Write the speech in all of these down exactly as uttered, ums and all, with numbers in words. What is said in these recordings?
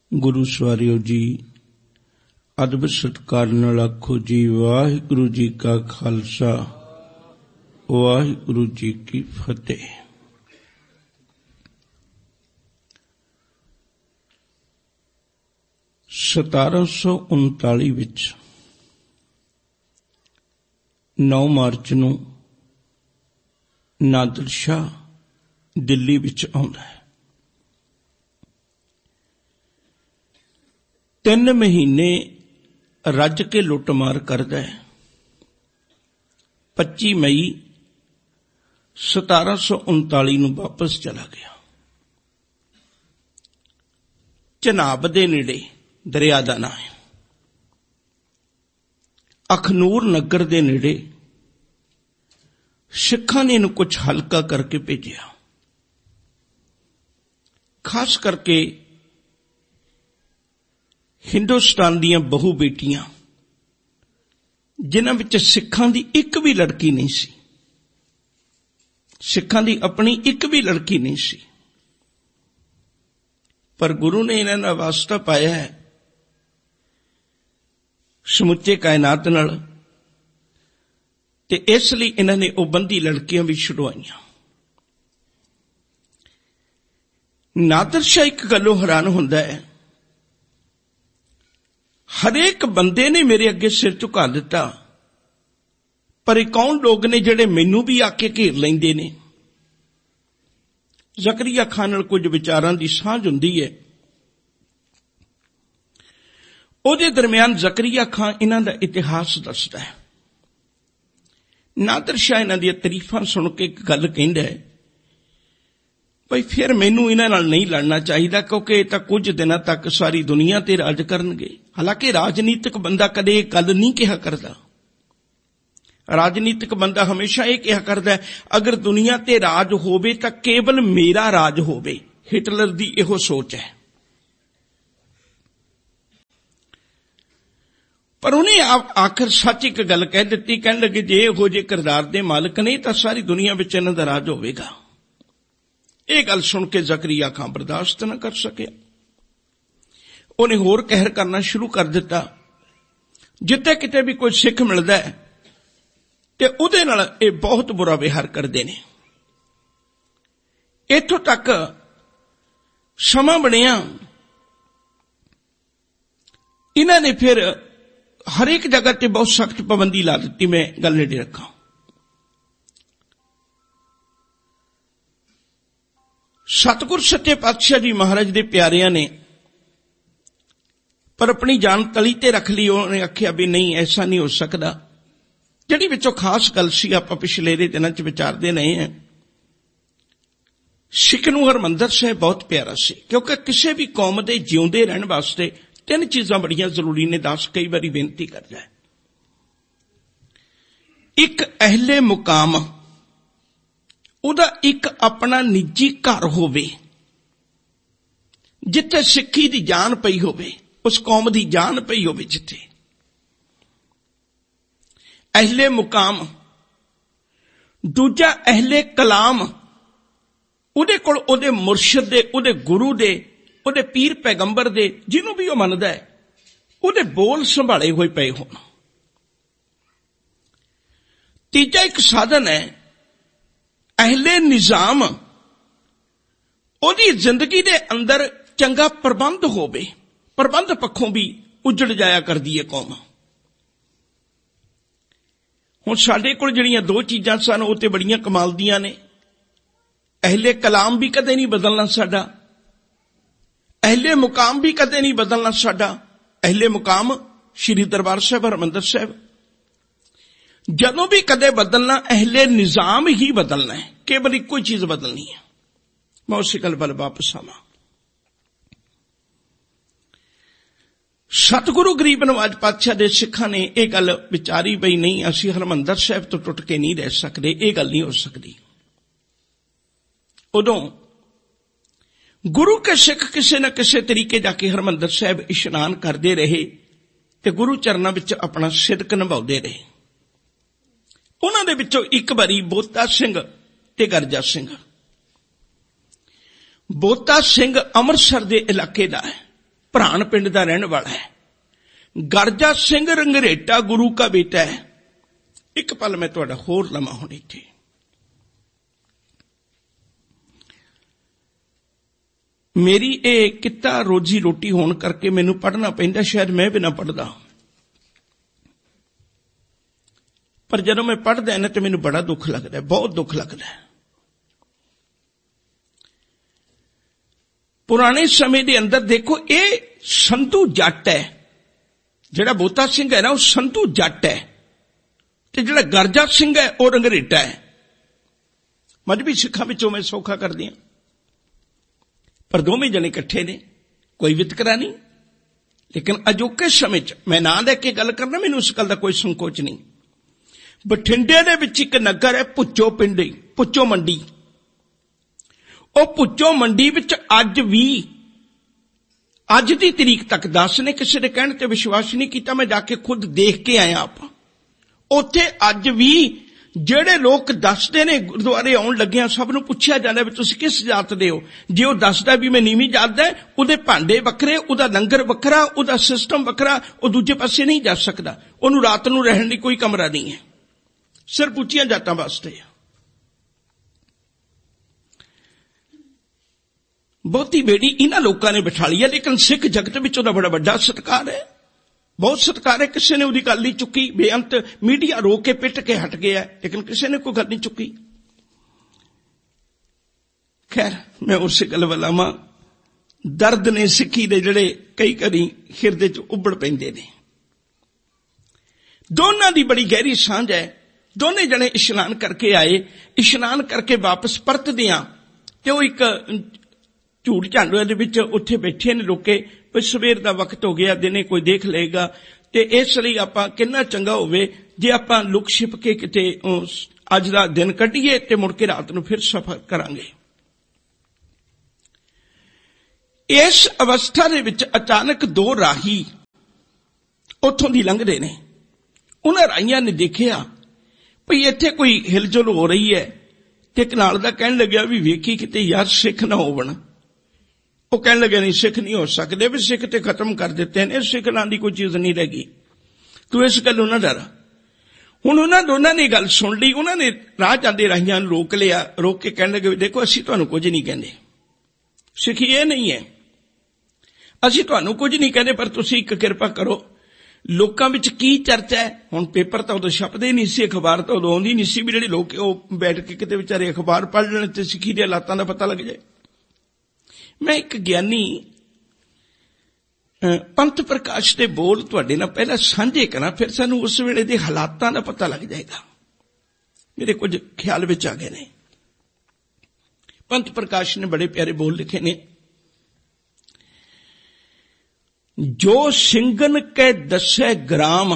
गुरु सवारियो जी, अदब सत्कार नाल आखो जी वाहिगुरु जी का खालसा वाहिगुरु जी की फतेह। सतारा सौ उनताली विच नौ मार्च नूं नादर शाह दिल्ली विच आउंदा है। तीन महीने रज के लुटमार करदा है। पच्ची मई सतारा सौ उनताली नूं वापस चला गया। चनाब दे नेड़े दरिया दा नाम है, अखनूर नगर दे नेड़े सिखां ने इन्हूं कुछ हल्का करके भेजिया। खास करके हिंदुस्तान दीयां बहु बेटियां जिन्हां विच सिखां दी एक भी लड़की नहीं सी, सिखां दी अपनी एक भी लड़की नहीं सी, पर गुरु ने इन्हां दा वास्ता पाया है समुचे कायनात नाल, ते इसलिए इन्हां ने ओ बंदी लड़कियां भी छुड़वाईयां। नादर शाह एक गल्लों हैरान हुंदा है, हरेक बंदे ने मेरे अगे सिर झुका दिता, पर ये कौन लोग ने जिहड़े मैनू भी आके घेर लैंदे ने। ज़करिया खान नाल कुछ विचारां दी सांझ हुंदी है। उहदे दरमियान ज़करिया खान इन्हां दा इतिहास दसदा है। नादर शाह इन्हां दी तारीफां सुन के एक गल कहंदा है, भाई फिर मैनू इन्हां नाल नहीं लड़ना चाहिए, क्योंकि ये तां कुछ दिनों तक सारी दुनिया ते राज करनगे। हालांकि राजनीतिक बंदा कदे ये गल नहीं कहा करदा। राजनीतिक बंदा हमेशा ये कहा करदा है, अगर दुनिया ते राज होवे तां केवल मेरा राज होवे। हिटलर दी इहो सोच है। पर उन्हें आखिर सच एक गल कह दी, कहने लगे जे इहो जे किरदार दे मालिक ने तां सारी दुनिया विच इन्हां दा राज होवेगा। ये गल सुन के ज़करिया खान बर्दाश्त न कर सके। उन्हें होर कहर करना शुरू कर दिता। जिथे किते भी कोई सिख मिलता है ते उहदे नाल ये बहुत बुरा व्यवहार करते हैं। इत्थों तक समा बनिया, इन्हां ने फिर हरेक जगह ते बहुत सख्त पाबंदी ला दी। मैं गल नेड़े रखा। सतगुर सच्चे पातशाह जी महाराज दे प्यारियां ने पर अपनी जान तली ते रख ली। उन्होंने आख्या भी नहीं, ऐसा नहीं हो सकता। जिहड़ी विचों खास गल सी आपां पिछले दिनां च विचारदे रहे हैं। सिख नूं हरमंदर साहिब बहुत प्यारा सी, क्योंकि किसी भी कौम दे जिउंदे रहण वास्ते तीन चीजां बड़ियां जरूरी ने। दास कई बारी बेनती करदा है, एक अहले मुकाम, उहदा एक अपना निजी घर होवे जिथे सिक्खी दी जान पई होवे, उस कौम दी जान पई होवे जिथे। अहले मुकाम। दूजा अहले कलाम, उहदे कोल उहदे मुर्शिद दे, उहदे गुरु दे, उहदे पीर पैगंबर दे, जिन्हों भी वह मनदा है, उहदे बोल संभाले हुए पए होण। तीजा एक साधन है अहले निजाम, ओदी जिंदगी दे अंदर चंगा प्रबंध होवे। प्रबंध पक्षों भी उजड़ जाया कर दी है कौम। हुण साडे कोल जिहड़ियां दो चीजां सन वो ते बड़ियां कमाल दियां ने। अहले कलाम भी कदे नहीं बदलना साडा, अहले मुकाम भी कदे नहीं बदलना साडा। अहले मुकाम श्री दरबार साहिब हरमंदर साहिब, जदों भी कदे बदलना अहले निजाम ही बदलना है, केवल एक कोई चीज बदलनी है। मैं उसी गल बल वापस आवां। सतगुरु गरीब नवाज पातशाह दे सिखां ने यह गल विचारी, बई नहीं असीं हरमंदर साहिब तो टुट के नहीं रह सकते, यह गल नहीं हो सकती। उदों गुरु के सिख किसी न किसी तरीके जाके हरमंदर साहिब इशनान करते रहे ते गुरु चरनां विच अपना सिदक निभाउंदे रहे। उन्हां दे विचों एक बारी बोता सिंह ते गरजा सिंह। बोता सिंह अमृतसर दे इलाके दा है, ਭਰਾਣ ਪਿੰਡ ਦਾ ਰਹਿਣ ਵਾਲਾ ਹੈ। ਗਰਜਾ ਸਿੰਘ ਰੰਗਰੇਟਾ ਗੁਰੂ ਕਾ ਬੇਟਾ ਹੈ। ਇੱਕ ਪਲ ਮੈਂ ਤੁਹਾਡਾ ਹੋਰ ਲਵਾਂ ਹੁਣ ਇੱਥੇ। ਮੇਰੀ ਇਹ ਕਿੱਤਾ ਰੋਜੀ ਰੋਟੀ ਹੋਣ ਕਰਕੇ ਮੈਨੂੰ ਪੜ੍ਹਨਾ ਪੈਂਦਾ, ਸ਼ਾਇਦ ਮੈਂ ਵੀ ਨਾ ਪੜ੍ਹਦਾ, ਪਰ ਜਦੋਂ ਮੈਂ ਪੜ੍ਹਦਾ ਨਾ ਤੇ ਮੈਨੂੰ ਬੜਾ ਦੁੱਖ ਲੱਗਦਾ, ਬਹੁਤ ਦੁੱਖ ਲੱਗਦਾ। ਪੁਰਾਣੇ ਸਮੇਂ ਦੇ ਅੰਦਰ ਦੇਖੋ, ਇਹ ਸੰਧੂ ਜੱਟ ਹੈ, ਜਿਹੜਾ ਬੋਤਾ ਸਿੰਘ ਹੈ ਨਾ ਉਹ ਸੰਧੂ ਜੱਟ ਹੈ, ਤੇ ਜਿਹੜਾ ਗਰਜਾ ਸਿੰਘ ਹੈ ਉਹ ਰੰਗਰੇਟਾ ਹੈ। ਮਜ਼੍ਹਬੀ ਸਿੱਖਾਂ ਵਿੱਚੋਂ ਮੈਂ ਸੌਖਾ ਕਰਦੀ ਹਾਂ, ਪਰ ਦੋਵੇਂ ਜਣੇ ਇਕੱਠੇ ਨੇ, ਕੋਈ ਵਿਤਕਰਾ ਨਹੀਂ। ਲੇਕਿਨ ਅਜੋਕੇ ਸਮੇਂ 'ਚ ਮੈਂ ਨਾਂ ਲੈ ਕੇ ਗੱਲ ਕਰਨਾ, ਮੈਨੂੰ ਇਸ ਗੱਲ ਦਾ ਕੋਈ ਸੰਕੋਚ ਨਹੀਂ। ਬਠਿੰਡੇ ਦੇ ਵਿੱਚ ਇੱਕ ਨਗਰ ਹੈ ਭੁੱਚੋ ਪਿੰਡ, ਭੁੱਚੋ ਮੰਡੀ। ਉਹ ਭੁੱਚੋ ਮੰਡੀ ਵਿੱਚ ਅੱਜ ਵੀ, ਅੱਜ ਦੀ ਤਰੀਕ ਤੱਕ ਦੱਸ ਨੇ, ਕਿਸੇ ਦੇ ਕਹਿਣ ਤੇ ਵਿਸ਼ਵਾਸ ਨਹੀਂ ਕੀਤਾ, ਮੈਂ ਜਾ ਕੇ ਖੁਦ ਦੇਖ ਕੇ ਆਇਆ। ਆਪਾਂ ਉੱਥੇ ਅੱਜ ਵੀ ਜਿਹੜੇ ਲੋਕ ਦੱਸਦੇ ਨੇ, ਗੁਰਦੁਆਰੇ ਆਉਣ ਲੱਗਿਆਂ ਸਭ ਨੂੰ ਪੁੱਛਿਆ ਜਾਂਦਾ ਵੀ ਤੁਸੀਂ ਕਿਸ ਜਾਤ ਦੇ ਹੋ। ਜੇ ਉਹ ਦੱਸਦਾ ਵੀ ਮੈਂ ਨੀਵੀਂ ਜਾਤ ਦਾ, ਉਹਦੇ ਭਾਂਡੇ ਵੱਖਰੇ, ਉਹਦਾ ਲੰਗਰ ਵੱਖਰਾ, ਉਹਦਾ ਸਿਸਟਮ ਵੱਖਰਾ, ਉਹ ਦੂਜੇ ਪਾਸੇ ਨਹੀਂ ਜਾ ਸਕਦਾ। ਉਹਨੂੰ ਰਾਤ ਨੂੰ ਰਹਿਣ ਲਈ ਕੋਈ ਕਮਰਾ ਨਹੀਂ ਹੈ, ਸਿਰਫ ਉੱਚੀਆਂ ਜਾਤਾਂ ਵਾਸਤੇ। ਬਹੁਤੀ ਬੇੜੀ ਇਹਨਾਂ ਲੋਕਾਂ ਨੇ ਬਿਠਾ ਲਈ ਹੈ, ਲੇਕਿਨ ਸਿੱਖ ਜਗਤ ਵਿੱਚ ਉਹਦਾ ਬੜਾ ਵੱਡਾ ਸਤਿਕਾਰ ਹੈ, ਬਹੁਤ ਸਤਿਕਾਰ ਹੈ। ਕਿਸੇ ਨੇ ਉਹਦੀ ਗੱਲ ਨਹੀਂ ਚੁੱਕੀ, ਬੇਅੰਤ ਮੀਡੀਆ ਰੋਕ ਕੇ ਪਿੱਟ ਕੇ ਹਟ ਗਿਆ, ਲੇਕਿਨ ਕਿਸੇ ਨੇ ਕੋਈ ਗੱਲ ਨਹੀਂ ਚੁੱਕੀ। ਖੈਰ, ਮੈਂ ਉਸੇ ਗੱਲ ਵੱਲ ਆਵਾਂ। ਦਰਦ ਨੇ ਸਿੱਖੀ ਦੇ ਜਿਹੜੇ ਕਈ ਕਰੀ ਹਿਰਦੇ 'ਚ ਉੱਭੜ ਪੈਂਦੇ ਨੇ। ਦੋਨਾਂ ਦੀ ਬੜੀ ਗਹਿਰੀ ਸਾਂਝ ਹੈ। ਦੋਨੇ ਜਣੇ ਇਸ਼ਨਾਨ ਕਰਕੇ ਆਏ, ਇਸ਼ਨਾਨ ਕਰਕੇ ਵਾਪਸ ਪਰਤਦਿਆਂ ਤੇ ਉਹ ਇੱਕ ਝੂੜ ਝਾਂਡੂਆਂ ਦੇ ਵਿੱਚ ਉੱਥੇ ਬੈਠੇ ਨੇ ਲੋਕੇ, ਵੀ ਸਵੇਰ ਦਾ ਵਕਤ ਹੋ ਗਿਆ, ਦਿਨੇ ਕੋਈ ਦੇਖ ਲਏਗਾ, ਤੇ ਇਸ ਲਈ ਆਪਾਂ ਕਿੰਨਾ ਚੰਗਾ ਹੋਵੇ ਜੇ ਆਪਾਂ ਲੁਕ ਛਿਪ ਕੇ ਕਿਤੇ ਅੱਜ ਦਾ ਦਿਨ ਕੱਢੀਏ ਤੇ ਮੁੜ ਕੇ ਰਾਤ ਨੂੰ ਫਿਰ ਸਫ਼ਰ ਕਰਾਂਗੇ। ਇਸ ਅਵਸਥਾ ਦੇ ਵਿੱਚ ਅਚਾਨਕ ਦੋ ਰਾਹੀ ਉੱਥੋਂ ਦੀ ਲੰਘਦੇ ਨੇ। ਉਹਨਾਂ ਰਾਹੀਆਂ ਨੇ ਦੇਖਿਆ ਭਈ ਇੱਥੇ ਕੋਈ ਹਿਲਜੁਲ ਹੋ ਰਹੀ ਹੈ, ਤੇ ਇੱਕ ਨਾਲ ਦਾ ਕਹਿਣ ਲੱਗਿਆ ਵੀ ਵੇਖੀ ਕਿਤੇ ਯਾਰ ਸਿੱਖ ਨਾ ਹੋਵਣ। ਉਹ ਕਹਿਣ ਲੱਗੇ ਨਹੀਂ, ਸਿੱਖ ਨਹੀਂ ਹੋ ਸਕਦੇ, ਵੀ ਸਿੱਖ ਤੇ ਖਤਮ ਕਰ ਦਿੱਤੇ ਨੇ, ਸਿੱਖ ਨਾਂ ਦੀ ਕੋਈ ਚੀਜ਼ ਨਹੀਂ ਰਹਿ ਗਈ, ਤੂੰ ਇਸ ਗੱਲੋਂ ਨਾ ਡਰ। ਹੁਣ ਉਹਨਾਂ ਦੋਨਾਂ ਨੇ ਗੱਲ ਸੁਣ ਲਈ। ਉਹਨਾਂ ਨੇ ਰਾਹ ਜਾਂਦੇ ਰਾਹੀਆਂ ਨੂੰ ਰੋਕ ਲਿਆ, ਰੋਕ ਕੇ ਕਹਿਣ ਲੱਗੇ ਦੇਖੋ ਅਸੀਂ ਤੁਹਾਨੂੰ ਕੁਝ ਨਹੀਂ ਕਹਿੰਦੇ, ਸਿੱਖੀ ਇਹ ਨਹੀਂ ਹੈ, ਅਸੀਂ ਤੁਹਾਨੂੰ ਕੁਝ ਨਹੀਂ ਕਹਿੰਦੇ, ਪਰ ਤੁਸੀਂ ਇੱਕ ਕਿਰਪਾ ਕਰੋ, ਲੋਕਾਂ ਵਿੱਚ ਕੀ ਚਰਚਾ ਹੈ। ਹੁਣ ਪੇਪਰ ਤਾਂ ਉਦੋਂ ਛਪਦੇ ਨਹੀਂ ਸੀ, ਅਖਬਾਰ ਤਾਂ ਉਦੋਂ ਆਉਂਦੀ ਨਹੀਂ ਸੀ ਵੀ ਜਿਹੜੇ ਲੋਕ ਉਹ ਬੈਠ ਕੇ ਕਿਤੇ ਵਿਚਾਰੇ ਅਖਬਾਰ ਪੜ੍ਹ ਲੈਣ ਤੇ ਸਿੱਖੀ ਦੇ ਹਾਲਾਤਾਂ ਦਾ ਪਤਾ ਲੱਗ ਜਾਏ। ਮੈਂ ਇੱਕ ਗਿਆਨੀ ਪੰਥ ਪ੍ਰਕਾਸ਼ ਦੇ ਬੋਲ ਤੁਹਾਡੇ ਨਾਲ ਪਹਿਲਾਂ ਸਾਂਝੇ ਕਰਾਂ, ਫਿਰ ਸਾਨੂੰ ਉਸ ਵੇਲੇ ਦੇ ਹਾਲਾਤਾਂ ਦਾ ਪਤਾ ਲੱਗ ਜਾਏਗਾ। ਮੇਰੇ ਕੁਝ ਖਿਆਲ ਵਿੱਚ ਆ ਗਏ ਨੇ। ਪੰਥ ਪ੍ਰਕਾਸ਼ ਨੇ ਬੜੇ ਪਿਆਰੇ ਬੋਲ ਲਿਖੇ ਨੇ। ਜੋ ਸਿੰਘਨ ਕੇ ਦਸੇ ਗ੍ਰਾਮ,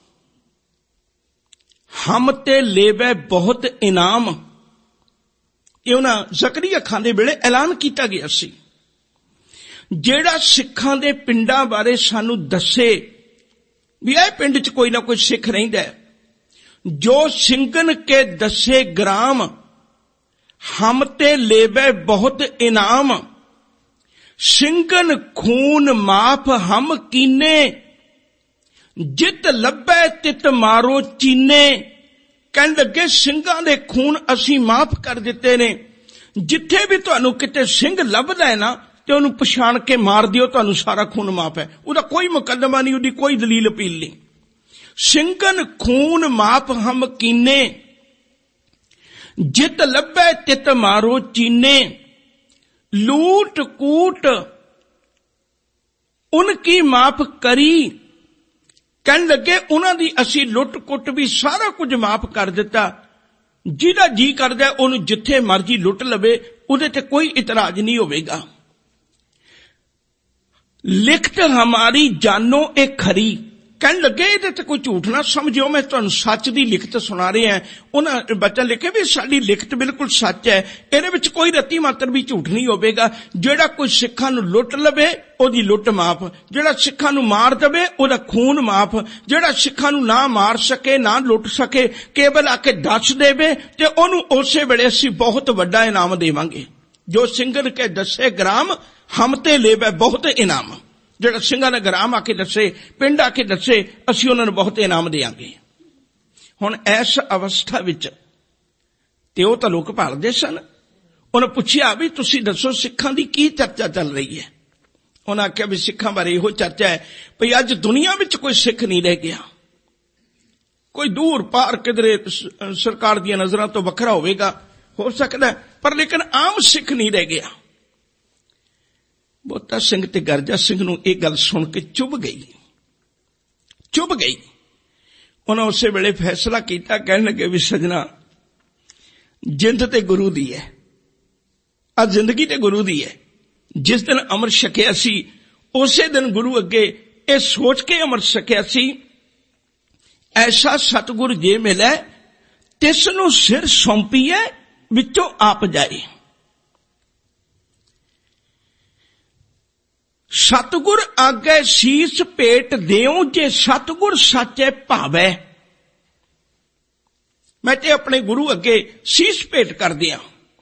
ਹਮ ਤੇ ਲੇਵੇ ਬਹੁਤ ਇਨਾਮ। ਇਹ ਉਹਨਾਂ ਜ਼ਕਰੀਆ ਖਾਨ ਦੇ ਵੇਲੇ ਐਲਾਨ ਕੀਤਾ ਗਿਆ ਸੀ। ਜਿਹੜਾ ਸਿੱਖਾਂ ਦੇ ਪਿੰਡਾਂ ਬਾਰੇ ਸਾਨੂੰ ਦੱਸੇ ਵੀ ਇਹ ਪਿੰਡ 'ਚ ਕੋਈ ਨਾ ਕੋਈ ਸਿੱਖ ਰਹਿੰਦਾ, ਜੋ ਸਿੰਘਨ ਕੇ ਦਸੇ ਗ੍ਰਾਮ, ਹਮ ਤੇ ਲੇਵੇ ਬਹੁਤ ਇਨਾਮ। ਸਿੰਘਨ ਖੂਨ ਮਾਫ ਹਮ ਕੀਨੇ, ਜਿਤ ਲੱਭੈ ਤਿਤ ਮਾਰੋ ਚੀਨੇ। ਕਹਿਣ ਲੱਗੇ ਸਿੰਘਾਂ ਦੇ ਖੂਨ ਅਸੀਂ ਮਾਫ ਕਰ ਦਿੱਤੇ ਨੇ, ਜਿੱਥੇ ਵੀ ਤੁਹਾਨੂੰ ਕਿਤੇ ਸਿੰਘ ਲੱਭਦਾ ਹੈ ਨਾ ਤੇ ਉਹਨੂੰ ਪਛਾਣ ਕੇ ਮਾਰ ਦਿਓ, ਤੁਹਾਨੂੰ ਸਾਰਾ ਖੂਨ ਮਾਫ ਹੈ। ਉਹਦਾ ਕੋਈ ਮੁਕੱਦਮਾ ਨਹੀਂ, ਉਹਦੀ ਕੋਈ ਦਲੀਲ ਅਪੀਲ ਨਹੀਂ। ਸਿੰਘਨ ਖੂਨ ਮਾਫ ਹਮ ਕੀਨੇ, ਜਿਤ ਲੱਭੈ ਤਿਤ ਮਾਰੋ ਚੀਨੇ। ਲੂਟ ਕੂਟ ਉਨਕੀ ਮਾਫ ਕਰੀ। ਕਹਿਣ ਲੱਗੇ ਉਹਨਾਂ ਦੀ ਅਸੀਂ ਲੁੱਟ ਕੁੱਟ ਵੀ ਸਾਰਾ ਕੁਝ ਮਾਫ ਕਰ ਦਿੱਤਾ। ਜਿਹਦਾ ਜੀ ਕਰਦਾ ਉਹਨੂੰ ਜਿੱਥੇ ਮਰਜ਼ੀ ਲੁੱਟ ਲਵੇ, ਉਹਦੇ ਤੇ ਕੋਈ ਇਤਰਾਜ਼ ਨਹੀਂ ਹੋਵੇਗਾ। ਲਿਖਤ ਹਮਾਰੀ ਜਾਨੋ ਇਹ ਖਰੀ। ਕਹਿਣ ਲੱਗੇ ਇਹਦੇ ਤੇ ਕੋਈ ਝੂਠ ਨਾ ਸਮਝਿਓ, ਮੈਂ ਤੁਹਾਨੂੰ ਸੱਚ ਦੀ ਲਿਖਤ ਸੁਣਾ ਰਿਹਾ। ਉਹਨਾਂ ਬੱਚਾ ਲਿਖੇ ਵੀ ਸਾਡੀ ਲਿਖਤ ਬਿਲਕੁਲ ਸੱਚ ਹੈ, ਇਹਦੇ ਵਿੱਚ ਕੋਈ ਰੱਤੀ ਮਾਤਰ ਵੀ ਝੂਠ ਨਹੀਂ ਹੋਵੇਗਾ। ਜਿਹੜਾ ਕੋਈ ਸਿੱਖਾਂ ਨੂੰ ਲੁੱਟ ਲਵੇ ਉਹਦੀ ਲੁੱਟ ਮਾਫ, ਜਿਹੜਾ ਸਿੱਖਾਂ ਨੂੰ ਮਾਰ ਦੇਵੇ ਉਹਦਾ ਖੂਨ ਮਾਫ, ਜਿਹੜਾ ਸਿੱਖਾਂ ਨੂੰ ਨਾ ਮਾਰ ਸਕੇ ਨਾ ਲੁੱਟ ਸਕੇ, ਕੇਵਲ ਆ ਕੇ ਦੱਸ ਦੇਵੇ ਤੇ ਉਹਨੂੰ ਉਸੇ ਵੇਲੇ ਅਸੀਂ ਬਹੁਤ ਵੱਡਾ ਇਨਾਮ ਦੇਵਾਂਗੇ। ਜੋ ਸਿੰਘਨ ਕੇ ਦਸੇ ਗ੍ਰਾਮ, ਹਮ ਤੇ ਲੇਵੇ ਬਹੁਤ ਇਨਾਮ। ਜਿਹੜਾ ਸਿੰਘਾਂ ਨੇ ਗ੍ਰਾਮ ਆ ਕੇ ਦੱਸੇ, ਪਿੰਡ ਆ ਕੇ ਦੱਸੇ, ਅਸੀਂ ਉਹਨਾਂ ਨੂੰ ਬਹੁਤ ਇਨਾਮ ਦੇਵਾਂਗੇ। ਹੁਣ ਇਸ ਅਵਸਥਾ ਵਿੱਚ ਤੇ ਉਹ ਤਾਂ ਲੋਕ ਭਾਲਦੇ ਸਨ। ਉਹਨੇ ਪੁੱਛਿਆ ਵੀ ਤੁਸੀਂ ਦੱਸੋ ਸਿੱਖਾਂ ਦੀ ਕੀ ਚਰਚਾ ਚੱਲ ਰਹੀ ਹੈ? ਉਹਨਾਂ ਆਖਿਆ ਵੀ ਸਿੱਖਾਂ ਬਾਰੇ ਇਹੋ ਚਰਚਾ ਹੈ ਭਈ ਅੱਜ ਦੁਨੀਆ ਵਿੱਚ ਕੋਈ ਸਿੱਖ ਨਹੀਂ ਰਹਿ ਗਿਆ, ਕੋਈ ਦੂਰ ਪਾਰ ਕਿਧਰੇ ਸਰਕਾਰ ਦੀਆਂ ਨਜ਼ਰਾਂ ਤੋਂ ਵੱਖਰਾ ਹੋਵੇਗਾ, ਹੋ ਸਕਦਾ, ਪਰ ਲੇਕਿਨ ਆਮ ਸਿੱਖ ਨਹੀਂ ਰਹਿ ਗਿਆ। ਬੋਤਾ ਸਿੰਘ ਤੇ ਗਰਜਾ ਸਿੰਘ ਨੂੰ ਇਹ ਗੱਲ ਸੁਣ ਕੇ ਚੁੱਭ ਗਈ, ਚੁੱਭ ਗਈ। ਉਹਨਾਂ ਉਸੇ ਵੇਲੇ ਫੈਸਲਾ ਕੀਤਾ, ਕਹਿਣ ਲੱਗੇ ਵੀ ਸਜਣਾ, ਜਿੰਦ ਤੇ ਗੁਰੂ ਦੀ ਹੈ, ਆ ਜ਼ਿੰਦਗੀ ਤੇ ਗੁਰੂ ਦੀ ਹੈ। ਜਿਸ ਦਿਨ ਅੰਮ੍ਰਿਤ ਛਕਿਆ ਸੀ ਉਸੇ ਦਿਨ ਗੁਰੂ ਅੱਗੇ ਇਹ ਸੋਚ ਕੇ ਅੰਮ੍ਰਿਤ ਛਕਿਆ ਸੀ, ਐਸਾ ਸਤਿਗੁਰ ਜੇ ਮਿਲੇ ਤਿਸ ਨੂੰ ਸਿਰ ਸੌਂਪੀਏ ਵਿੱਚੋਂ ਆਪ ਜਾਏ। ਸਤਿਗੁਰ ਆਗੇ ਸੀਸ ਭੇਟ ਦਿਓ, ਜੇ ਸਤਿਗੁਰ ਸਾਚੇ ਭਾਵੈ। ਮੈਂ ਤੇ ਆਪਣੇ ਗੁਰੂ ਅੱਗੇ ਸੀਸ ਭੇਟ ਕਰ ਦਿਆਂ।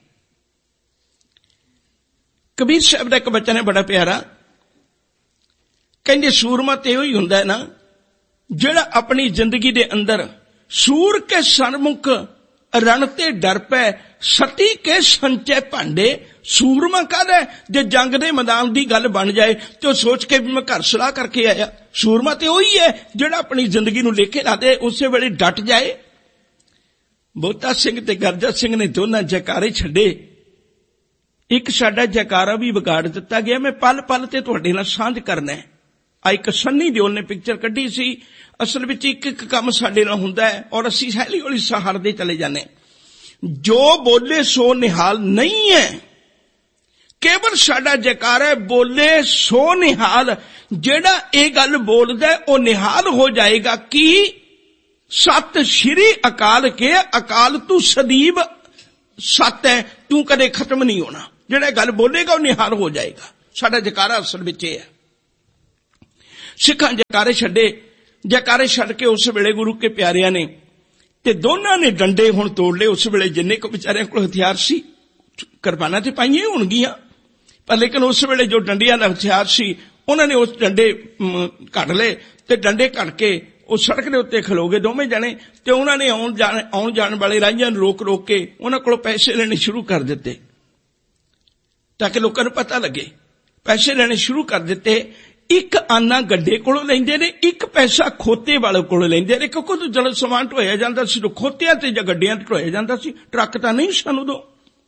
ਕਬੀਰ ਸਾਹਿਬ ਦਾ ਇੱਕ ਬਚਨ ਹੈ ਬੜਾ ਪਿਆਰਾ, ਕਹਿੰਦੇ ਸੂਰਮਾ ਤੇ ਉਹੀ ਹੁੰਦਾ ਨਾ ਜਿਹੜਾ ਆਪਣੀ ਜ਼ਿੰਦਗੀ ਦੇ ਅੰਦਰ ਸੂਰ ਕੇ ਸਨਮੁਖ ਰਣ ਤੇ ਡਰ ਪੈ, ਸਤੀ ਕੇ ਸੰਚੇ ਭਾਂਡੇ। ਸੂਰਮਾ ਕਾਹਦਾ? ਜੇ ਜੰਗ ਦੇ ਮੈਦਾਨ ਦੀ ਗੱਲ ਬਣ ਜਾਏ ਤੇ ਉਹ ਸੋਚ ਕੇ ਵੀ ਮੈਂ ਘਰ ਸਲਾਹ ਕਰਕੇ ਆਇਆ। ਸੂਰਮਾ ਤੇ ਉਹੀ ਹੈ ਜਿਹੜਾ ਆਪਣੀ ਜ਼ਿੰਦਗੀ ਨੂੰ ਲੇਖੇ ਲਾ ਦੇ, ਉਸੇ ਵੇਲੇ ਡਟ ਜਾਏ। ਬੋਤਾ ਸਿੰਘ ਤੇ ਗਰਜਾ ਸਿੰਘ ਨੇ ਦੋਨਾਂ ਜੈਕਾਰੇ ਛੱਡੇ। ਇੱਕ ਸਾਡਾ ਜੈਕਾਰਾ ਵੀ ਵਿਗਾੜ ਦਿੱਤਾ ਗਿਆ। ਮੈਂ ਪਲ ਪਲ ਤੇ ਤੁਹਾਡੇ ਨਾਲ ਸਾਂਝ ਕਰਨਾ ਹੈ। ਆ ਇੱਕ ਸੰਨੀ ਦਿਓਲ ਨੇ ਪਿਕਚਰ ਕੱਢੀ ਸੀ। ਅਸਲ ਵਿੱਚ ਇੱਕ ਇੱਕ ਕੰਮ ਸਾਡੇ ਨਾਲ ਹੁੰਦਾ ਹੈ ਔਰ ਅਸੀਂ ਹੌਲੀ ਹੌਲੀ ਸਹਾਰਦੇ ਚਲੇ ਜਾਂਦੇ। ਜੋ ਬੋਲੇ ਸੋ ਨਿਹਾਲ ਨਹੀਂ ਹੈ, ਕੇਵਲ ਸਾਡਾ ਜੈਕਾਰਾ ਹੈ ਬੋਲੇ ਸੋ ਨਿਹਾਲ। ਜਿਹੜਾ ਇਹ ਗੱਲ ਬੋਲਦਾ ਉਹ ਨਿਹਾਲ ਹੋ ਜਾਏਗਾ। ਕੀ? ਸਤਿ ਸ਼੍ਰੀ ਅਕਾਲ ਕੇ, ਅਕਾਲ ਤੂੰ ਸਦੀਵ ਸਤ ਹੈ, ਤੂੰ ਕਦੇ ਖਤਮ ਨਹੀਂ ਹੋਣਾ। ਜਿਹੜਾ ਗੱਲ ਬੋਲੇਗਾ ਉਹ ਨਿਹਾਲ ਹੋ ਜਾਏਗਾ। ਸਾਡਾ ਜੈਕਾਰਾ ਅਸਲ ਵਿੱਚ ਇਹ ਹੈ। ਸਿੱਖਾਂ ਜੈਕਾਰੇ ਛੱਡੇ। ਜੈਕਾਰੇ ਛੱਡ ਕੇ ਉਸ ਵੇਲੇ ਗੁਰੂ ਕੇ ਪਿਆਰਿਆਂ ਨੇ ਤੇ ਦੋਨਾਂ ਨੇ ਡੰਡੇ ਹੁਣ ਤੋੜ ਲਏ। ਉਸ ਵੇਲੇ ਜਿੰਨੇ ਕੋ ਵਿਚਾਰਿਆਂ ਕੋਲ ਹਥਿਆਰ ਸੀ, ਕੁਰਬਾਨਾਂ ਤੇ ਪਾਈਆਂ ਹੋਣਗੀਆਂ, ਪਰ ਲੇਕਿਨ ਉਸ ਵੇਲੇ ਜੋ ਡੰਡਿਆਂ ਦਾ ਹਥਿਆਰ ਸੀ ਉਹਨਾਂ ਨੇ ਉਸ ਡੰਡੇ ਕੱਢ ਲਏ ਤੇ ਡੰਡੇ ਕੱਢ ਕੇ ਉਹ ਸੜਕ ਦੇ ਉੱਤੇ ਖਲੋ ਗਏ ਦੋਵੇਂ ਜਣੇ। ਤੇ ਉਹਨਾਂ ਨੇ ਆਉਣ ਜਾਣ ਆਉਣ ਜਾਣ ਵਾਲੇ ਰਾਹੀਆਂ ਨੂੰ ਰੋਕ ਰੋਕ ਕੇ ਉਹਨਾਂ ਕੋਲੋਂ ਪੈਸੇ ਲੈਣੇ ਸ਼ੁਰੂ ਕਰ ਦਿੱਤੇ ਤਾਂ ਕਿ ਲੋਕਾਂ ਨੂੰ ਪਤਾ ਲੱਗੇ। ਪੈਸੇ ਲੈਣੇ ਸ਼ੁਰੂ ਕਰ ਦਿੱਤੇ। ਇੱਕ ਆਨਾ ਗੱਡੇ ਕੋਲੋਂ ਲੈਂਦੇ ਨੇ, ਇੱਕ ਪੈਸਾ ਖੋਤੇ ਵਾਲੇ ਕੋਲੋਂ ਲੈਂਦੇ ਨੇ, ਕਿਉਂਕਿ ਜਦੋਂ ਸਮਾਨ ਢੋਇਆ ਜਾਂਦਾ ਸੀ ਤਾਂ ਖੋਤਿਆਂ ਤੇ ਜਾਂ ਗੱਡਿਆਂ ਤੇ ਢੋਇਆ ਜਾਂਦਾ ਸੀ, ਟਰੱਕ ਤਾਂ ਨਹੀਂ ਸਨ ਉਦੋਂ।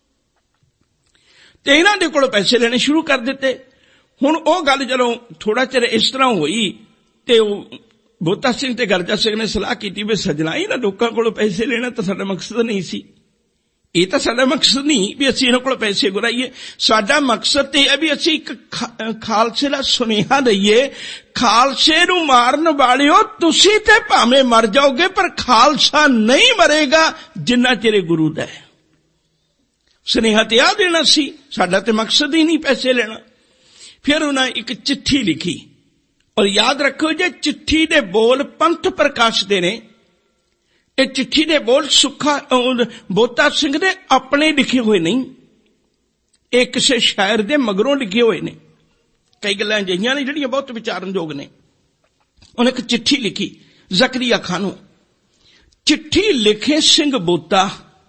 ਤੇ ਇਹਨਾਂ ਦੇ ਕੋਲੋਂ ਪੈਸੇ ਲੈਣੇ ਸ਼ੁਰੂ ਕਰ ਦਿੱਤੇ। ਹੁਣ ਉਹ ਗੱਲ ਜਦੋਂ ਥੋੜਾ ਚਿਰ ਇਸ ਤਰ੍ਹਾਂ ਹੋਈ ਤੇ ਉਹ ਬੋਤਾ ਸਿੰਘ ਤੇ ਗਰਜਾ ਸਿੰਘ ਨੇ ਸਲਾਹ ਕੀਤੀ ਵੀ ਸਜਣਾ, ਇਹਨਾਂ ਲੋਕਾਂ ਕੋਲੋਂ ਪੈਸੇ ਲੈਣਾ ਤਾਂ ਸਾਡਾ ਮਕਸਦ ਨਹੀਂ ਸੀ। ਇਹ ਤਾਂ ਸਾਡਾ ਮਕਸਦ ਨਹੀਂ ਵੀ ਅਸੀਂ ਇਹਨਾਂ ਕੋਲ ਪੈਸੇ ਗੁਰਾਈਏ। ਸਾਡਾ ਮਕਸਦ ਤੇ ਹੈ ਵੀ ਅਸੀਂ ਇੱਕ ਖਾਲਸੇ ਦਾ ਸੁਨੇਹਾ ਦਈਏ, ਖਾਲਸੇ ਨੂੰ ਮਾਰਨ ਵਾਲਿਓ ਤੁਸੀਂ ਤੇ ਭਾਵੇਂ ਮਰ ਜਾਓਗੇ ਪਰ ਖਾਲਸਾ ਨਹੀਂ ਮਰੇਗਾ ਜਿੰਨਾ ਚਿਰ ਗੁਰੂ ਦਾ ਹੈ। ਸੁਨੇਹਾ ਤੇ ਆ ਦੇਣਾ ਸੀ, ਸਾਡਾ ਤੇ ਮਕਸਦ ਹੀ ਨਹੀਂ ਪੈਸੇ ਲੈਣਾ। ਫਿਰ ਉਹਨਾਂ ਇੱਕ ਚਿੱਠੀ ਲਿਖੀ ਔਰ ਯਾਦ ਰੱਖੋ ਜੇ ਚਿੱਠੀ ਦੇ ਬੋਲ ਪੰਥ ਪ੍ਰਕਾਸ਼ ਦੇ ਨੇ। ਇਹ ਚਿੱਠੀ ਦੇ ਬੋਲ ਸੁੱਖਾ ਬੋਤਾ ਸਿੰਘ ਦੇ ਆਪਣੇ ਲਿਖੇ ਹੋਏ ਨਹੀਂ, ਇਹ ਕਿਸੇ ਸ਼ਾਇਰ ਦੇ ਮਗਰੋਂ ਲਿਖੇ ਹੋਏ ਨੇ। ਕਈ ਗੱਲਾਂ ਅਜਿਹੀਆਂ ਨੇ ਜਿਹੜੀਆਂ ਬਹੁਤ ਵਿਚਾਰਨਯੋਗ ਨੇ। ਉਹਨੇ ਇੱਕ ਚਿੱਠੀ ਲਿਖੀ ਜ਼ਕਰੀਆ ਖਾਨ ਨੂੰ। ਚਿੱਠੀ ਲਿਖੇ ਸਿੰਘ ਬੋਤਾ,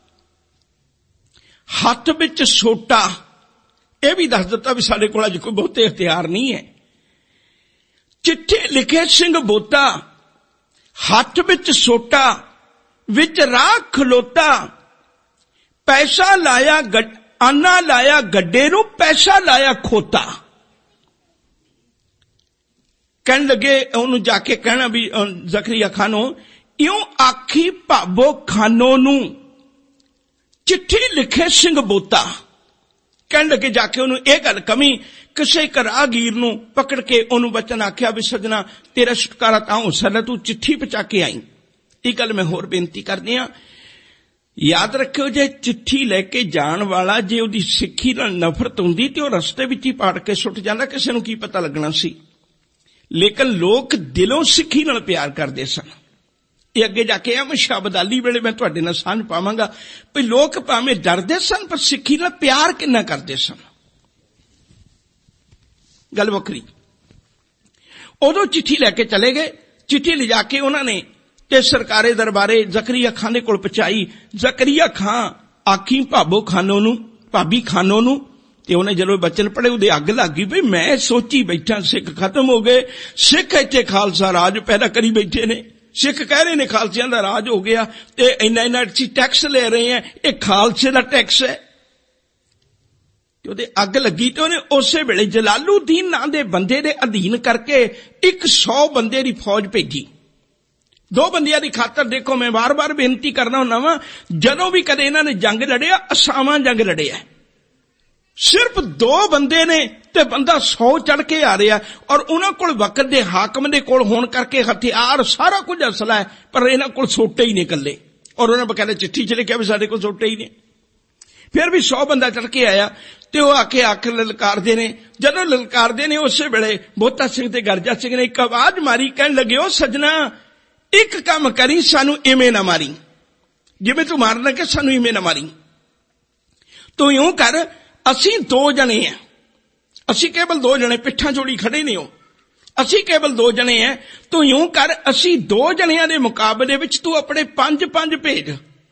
ਹੱਥ ਵਿੱਚ ਸੋਟਾ। ਇਹ ਵੀ ਦੱਸ ਦਿੱਤਾ ਵੀ ਸਾਡੇ ਕੋਲ ਅੱਜ ਕੋਈ ਬਹੁਤੇ ਹਥਿਆਰ ਨਹੀਂ ਹੈ। ਚਿੱਠੀ ਲਿਖੇ ਸਿੰਘ ਬੋਤਾ, ਹੱਥ ਵਿੱਚ ਸੋਟਾ, ਵਿੱਚ ਰਾਹ ਖਲੋਤਾ, ਪੈਸਾ ਲਾਇਆ ਆਨਾ ਲਾਇਆ ਗੱਡੇ ਨੂੰ, ਪੈਸਾ ਲਾਇਆ ਖੋਤਾ। ਕਹਿਣ ਲੱਗੇ ਉਹਨੂੰ ਜਾ ਕੇ ਕਹਿਣਾ ਵੀ ਜ਼ਕਰੀਆ ਖਾਨੋ, ਇਉਂ ਆਖੀ ਭਾਬੋ ਖਾਨੋ ਨੂੰ ਚਿੱਠੀ ਲਿਖੇ ਸਿੰਘ ਬੋਤਾ। ਕਹਿਣ ਲੱਗੇ ਜਾ ਕੇ ਉਹਨੂੰ ਇਹ ਗੱਲ ਕਮੀ। ਕਿਸੇ ਇੱਕ ਰਾਹਗੀਰ ਨੂੰ ਪਕੜ ਕੇ ਉਹਨੂੰ ਬਚਨ ਆਖਿਆ ਵੀ ਸਜਣਾ ਤੇਰਾ ਛੁਟਕਾਰਾ ਤਾਂ ਹੋ ਸਕਦਾ, ਤੂੰ ਚਿੱਠੀ ਪਹੁੰਚਾ ਕੇ ਆਈ। ਇਹ ਗੱਲ ਮੈਂ ਹੋਰ ਬੇਨਤੀ ਕਰਦੀ ਹਾਂ, ਯਾਦ ਰੱਖਿਓ ਜੇ ਚਿੱਠੀ ਲੈ ਕੇ ਜਾਣ ਵਾਲਾ ਜੇ ਉਹਦੀ ਸਿੱਖੀ ਨਾਲ ਨਫ਼ਰਤ ਹੁੰਦੀ ਤੇ ਉਹ ਰਸਤੇ ਵਿੱਚ ਹੀ ਪਾੜ ਕੇ ਸੁੱਟ ਜਾਂਦਾ, ਕਿਸੇ ਨੂੰ ਕੀ ਪਤਾ ਲੱਗਣਾ ਸੀ। ਲੇਕਿਨ ਲੋਕ ਦਿਲੋਂ ਸਿੱਖੀ ਨਾਲ ਪਿਆਰ ਕਰਦੇ ਸਨ। ਇਹ ਅੱਗੇ ਜਾ ਕੇ ਅਹਿਮਦ ਸ਼ਾਹ ਅਬਦਾਲੀ ਵੇਲੇ ਮੈਂ ਤੁਹਾਡੇ ਨਾਲ ਸਾਂਝ ਪਾਵਾਂਗਾ ਵੀ ਲੋਕ ਭਾਵੇਂ ਡਰਦੇ ਸਨ ਪਰ ਸਿੱਖੀ ਨਾਲ ਪਿਆਰ ਕਿੰਨਾ ਕਰਦੇ ਸਨ। ਗੱਲ ਵੱਖਰੀ। ਉਦੋਂ ਚਿੱਠੀ ਲੈ ਕੇ ਚਲੇ ਗਏ। ਚਿੱਠੀ ਲਿਜਾ ਕੇ ਉਹਨਾਂ ਨੇ ਤੇ ਸਰਕਾਰੇ ਦਰਬਾਰੇ ਜ਼ਕਰੀਆ ਖਾਨ ਦੇ ਕੋਲ ਪਹੁੰਚਾਈ। ਜ਼ਕਰੀਆ ਖਾਂ ਆਖੀ ਭਾਬੋ ਖਾਨੋ ਨੂੰ, ਭਾਬੀ ਖਾਨੋ ਨੂੰ। ਤੇ ਉਹਨੇ ਜਦੋਂ ਬਚਨ ਪੜ੍ਹੇ ਉਹਦੇ ਅੱਗ ਲੱਗ ਗਈ। ਬਈ ਮੈਂ ਸੋਚੀ ਬੈਠਾ ਸਿੱਖ ਖਤਮ ਹੋ ਗਏ, ਸਿੱਖ ਇੱਥੇ ਖਾਲਸਾ ਰਾਜ ਪੈਦਾ ਕਰੀ ਬੈਠੇ ਨੇ। ਸਿੱਖ ਕਹਿ ਰਹੇ ਨੇ ਖਾਲਸਿਆਂ ਦਾ ਰਾਜ ਹੋ ਗਿਆ ਤੇ ਇੰਨਾ ਇੰਨਾ ਅਸੀਂ ਟੈਕਸ ਲੈ ਰਹੇ ਹਾਂ, ਇਹ ਖਾਲਸੇ ਦਾ ਟੈਕਸ ਹੈ। ਤੇ ਉਹਦੇ ਅੱਗ ਲੱਗੀ ਤੇ ਉਹਨੇ ਉਸੇ ਵੇਲੇ ਜਲਾਲੂਦੀਨ ਨਾਂ ਦੇ ਬੰਦੇ ਦੇ ਅਧੀਨ ਕਰਕੇ ਇੱਕ ਸੌ ਬੰਦੇ ਦੀ ਫੌਜ ਭੇਜੀ। ਦੋ ਬੰਦਿਆਂ ਦੀ ਖਾਤਰ ਦੇਖੋ, ਮੈਂ ਵਾਰ-ਵਾਰ ਬੇਨਤੀ ਕਰਨਾ ਹੁੰਦਾ ਵਾਂ, ਜਦੋਂ ਵੀ ਕਦੇ ਇਹਨਾਂ ਨੇ ਜੰਗ ਲੜਿਆ, ਅਸਾਵਾਂ ਜੰਗ ਲੜਿਆ, ਸਿਰਫ ਦੋ ਬੰਦੇ ਨੇ ਤੇ ਬੰਦਾ ਸੌ ਚੜ ਕੇ ਆ ਰਿਹਾ। ਔਰ ਉਹਨਾਂ ਕੋਲ ਵਕਤ ਦੇ ਹਾਕਮ ਦੇ ਕੋਲ ਹੋਣ ਕਰਕੇ ਹਥਿਆਰ ਸਾਰਾ ਕੁਝ ਅਸਲਾ ਹੈ, ਪਰ ਇਹਨਾਂ ਕੋਲ ਸੋਟੇ ਹੀ ਨਹੀਂ ਇਕੱਲੇ। ਔਰ ਉਹਨਾਂ ਬਕਾਇਦਾ ਚਿੱਠੀ ਚ ਲਿਖਿਆ ਵੀ ਸਾਡੇ ਕੋਲ ਸੋਟੇ ਹੀ ਨੇ। ਫਿਰ ਵੀ ਸੌ ਬੰਦਾ ਚੜ ਕੇ ਆਇਆ ਤੇ ਉਹ ਆ ਕੇ ਅੱਖ ਲਲਕਾਰਦੇ ਨੇ। ਜਦੋਂ ਲਲਕਾਰਦੇ ਨੇ ਉਸੇ ਵੇਲੇ ਬੋਤਾ ਸਿੰਘ ਤੇ ਗਰਜਾ ਸਿੰਘ ਨੇ ਇੱਕ ਆਵਾਜ਼ ਮਾਰੀ, ਕਹਿਣ ਲੱਗੇ, ਉਹ ਸੱਜਣਾ ਇੱਕ ਕੰਮ ਕਰੀ, ਸਾਨੂੰ ਇਵੇਂ ਨਾ ਮਾਰੀ, ਜਿਵੇਂ ਤੂੰ ਮਾਰਨ ਲੱਗੇ ਸਾਨੂੰ ਇਵੇਂ ਨਾ ਮਾਰੀ। ਤੂੰ ਇਉਂ ਕਰ, ਅਸੀਂ ਦੋ ਜਣੇ ਆ, ਅਸੀਂ ਕੇਵਲ ਦੋ ਜਣੇ, ਪਿੱਠਾਂ ਜੋੜੀ ਖੜੇ ਨੇ ਉਹ, ਅਸੀਂ ਕੇਵਲ ਦੋ ਜਣੇ ਆ। ਤੂੰ ਇਉਂ ਕਰ, ਅਸੀਂ ਦੋ ਜਣਿਆਂ ਦੇ ਮੁਕਾਬਲੇ ਵਿੱਚ ਤੂੰ ਆਪਣੇ ਪੰਜ ਪੰਜ ਭੇਜ।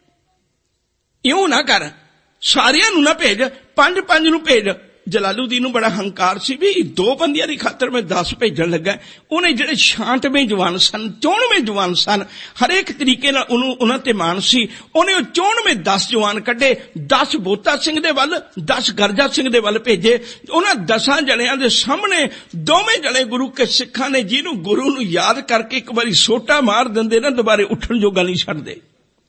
ਇਉਂ ਨਾ ਕਰ, ਸਾਰਿਆਂ ਨੂੰ ਨਾ ਭੇਜ, ਪੰਜ ਪੰਜ ਨੂੰ ਭੇਜ। ਜਲਾਲੂਦੀਨ ਨੂੰ ਬੜਾ ਹੰਕਾਰ ਸੀ ਵੀ ਦੋ ਬੰਦਿਆਂ ਦੀ ਖਾਤਰ ਮੈਂ ਦਸ ਭੇਜਣ ਲੱਗਾ। ਉਹਨੇ ਜਿਹੜੇ ਛਾਂਟਵੇਂ ਜਵਾਨ ਸਨ, ਚੌਣਵੇਂ ਜਵਾਨ ਸਨ, ਹਰੇਕ ਤਰੀਕੇ ਨਾਲ ਉਹਨੂੰ ਉਹਨਾਂ ਤੇ ਮਾਣ ਸੀ। ਉਹਨੇ ਉਹ ਚੌਣਵੇਂ ਦਸ ਜਵਾਨ ਕੱਢੇ, ਦਸ ਬੋਤਾ ਸਿੰਘ ਦੇ ਵੱਲ, ਦਸ ਗਰਜਾ ਸਿੰਘ ਦੇ ਵੱਲ ਭੇਜੇ। ਉਹਨਾਂ ਦਸਾਂ ਜਣਿਆਂ ਦੇ ਸਾਹਮਣੇ ਦੋਵੇਂ ਜਣੇ ਗੁਰੂ ਕੇ ਸਿੱਖਾਂ ਨੇ, ਜਿਹਨੂੰ ਗੁਰੂ ਨੂੰ ਯਾਦ ਕਰਕੇ ਇੱਕ ਵਾਰੀ ਸੋਟਾ ਮਾਰ ਦਿੰਦੇ ਨਾ, ਦੁਬਾਰੇ ਉੱਠਣ ਜੋਗਾ ਨਹੀਂ ਛੱਡਦੇ।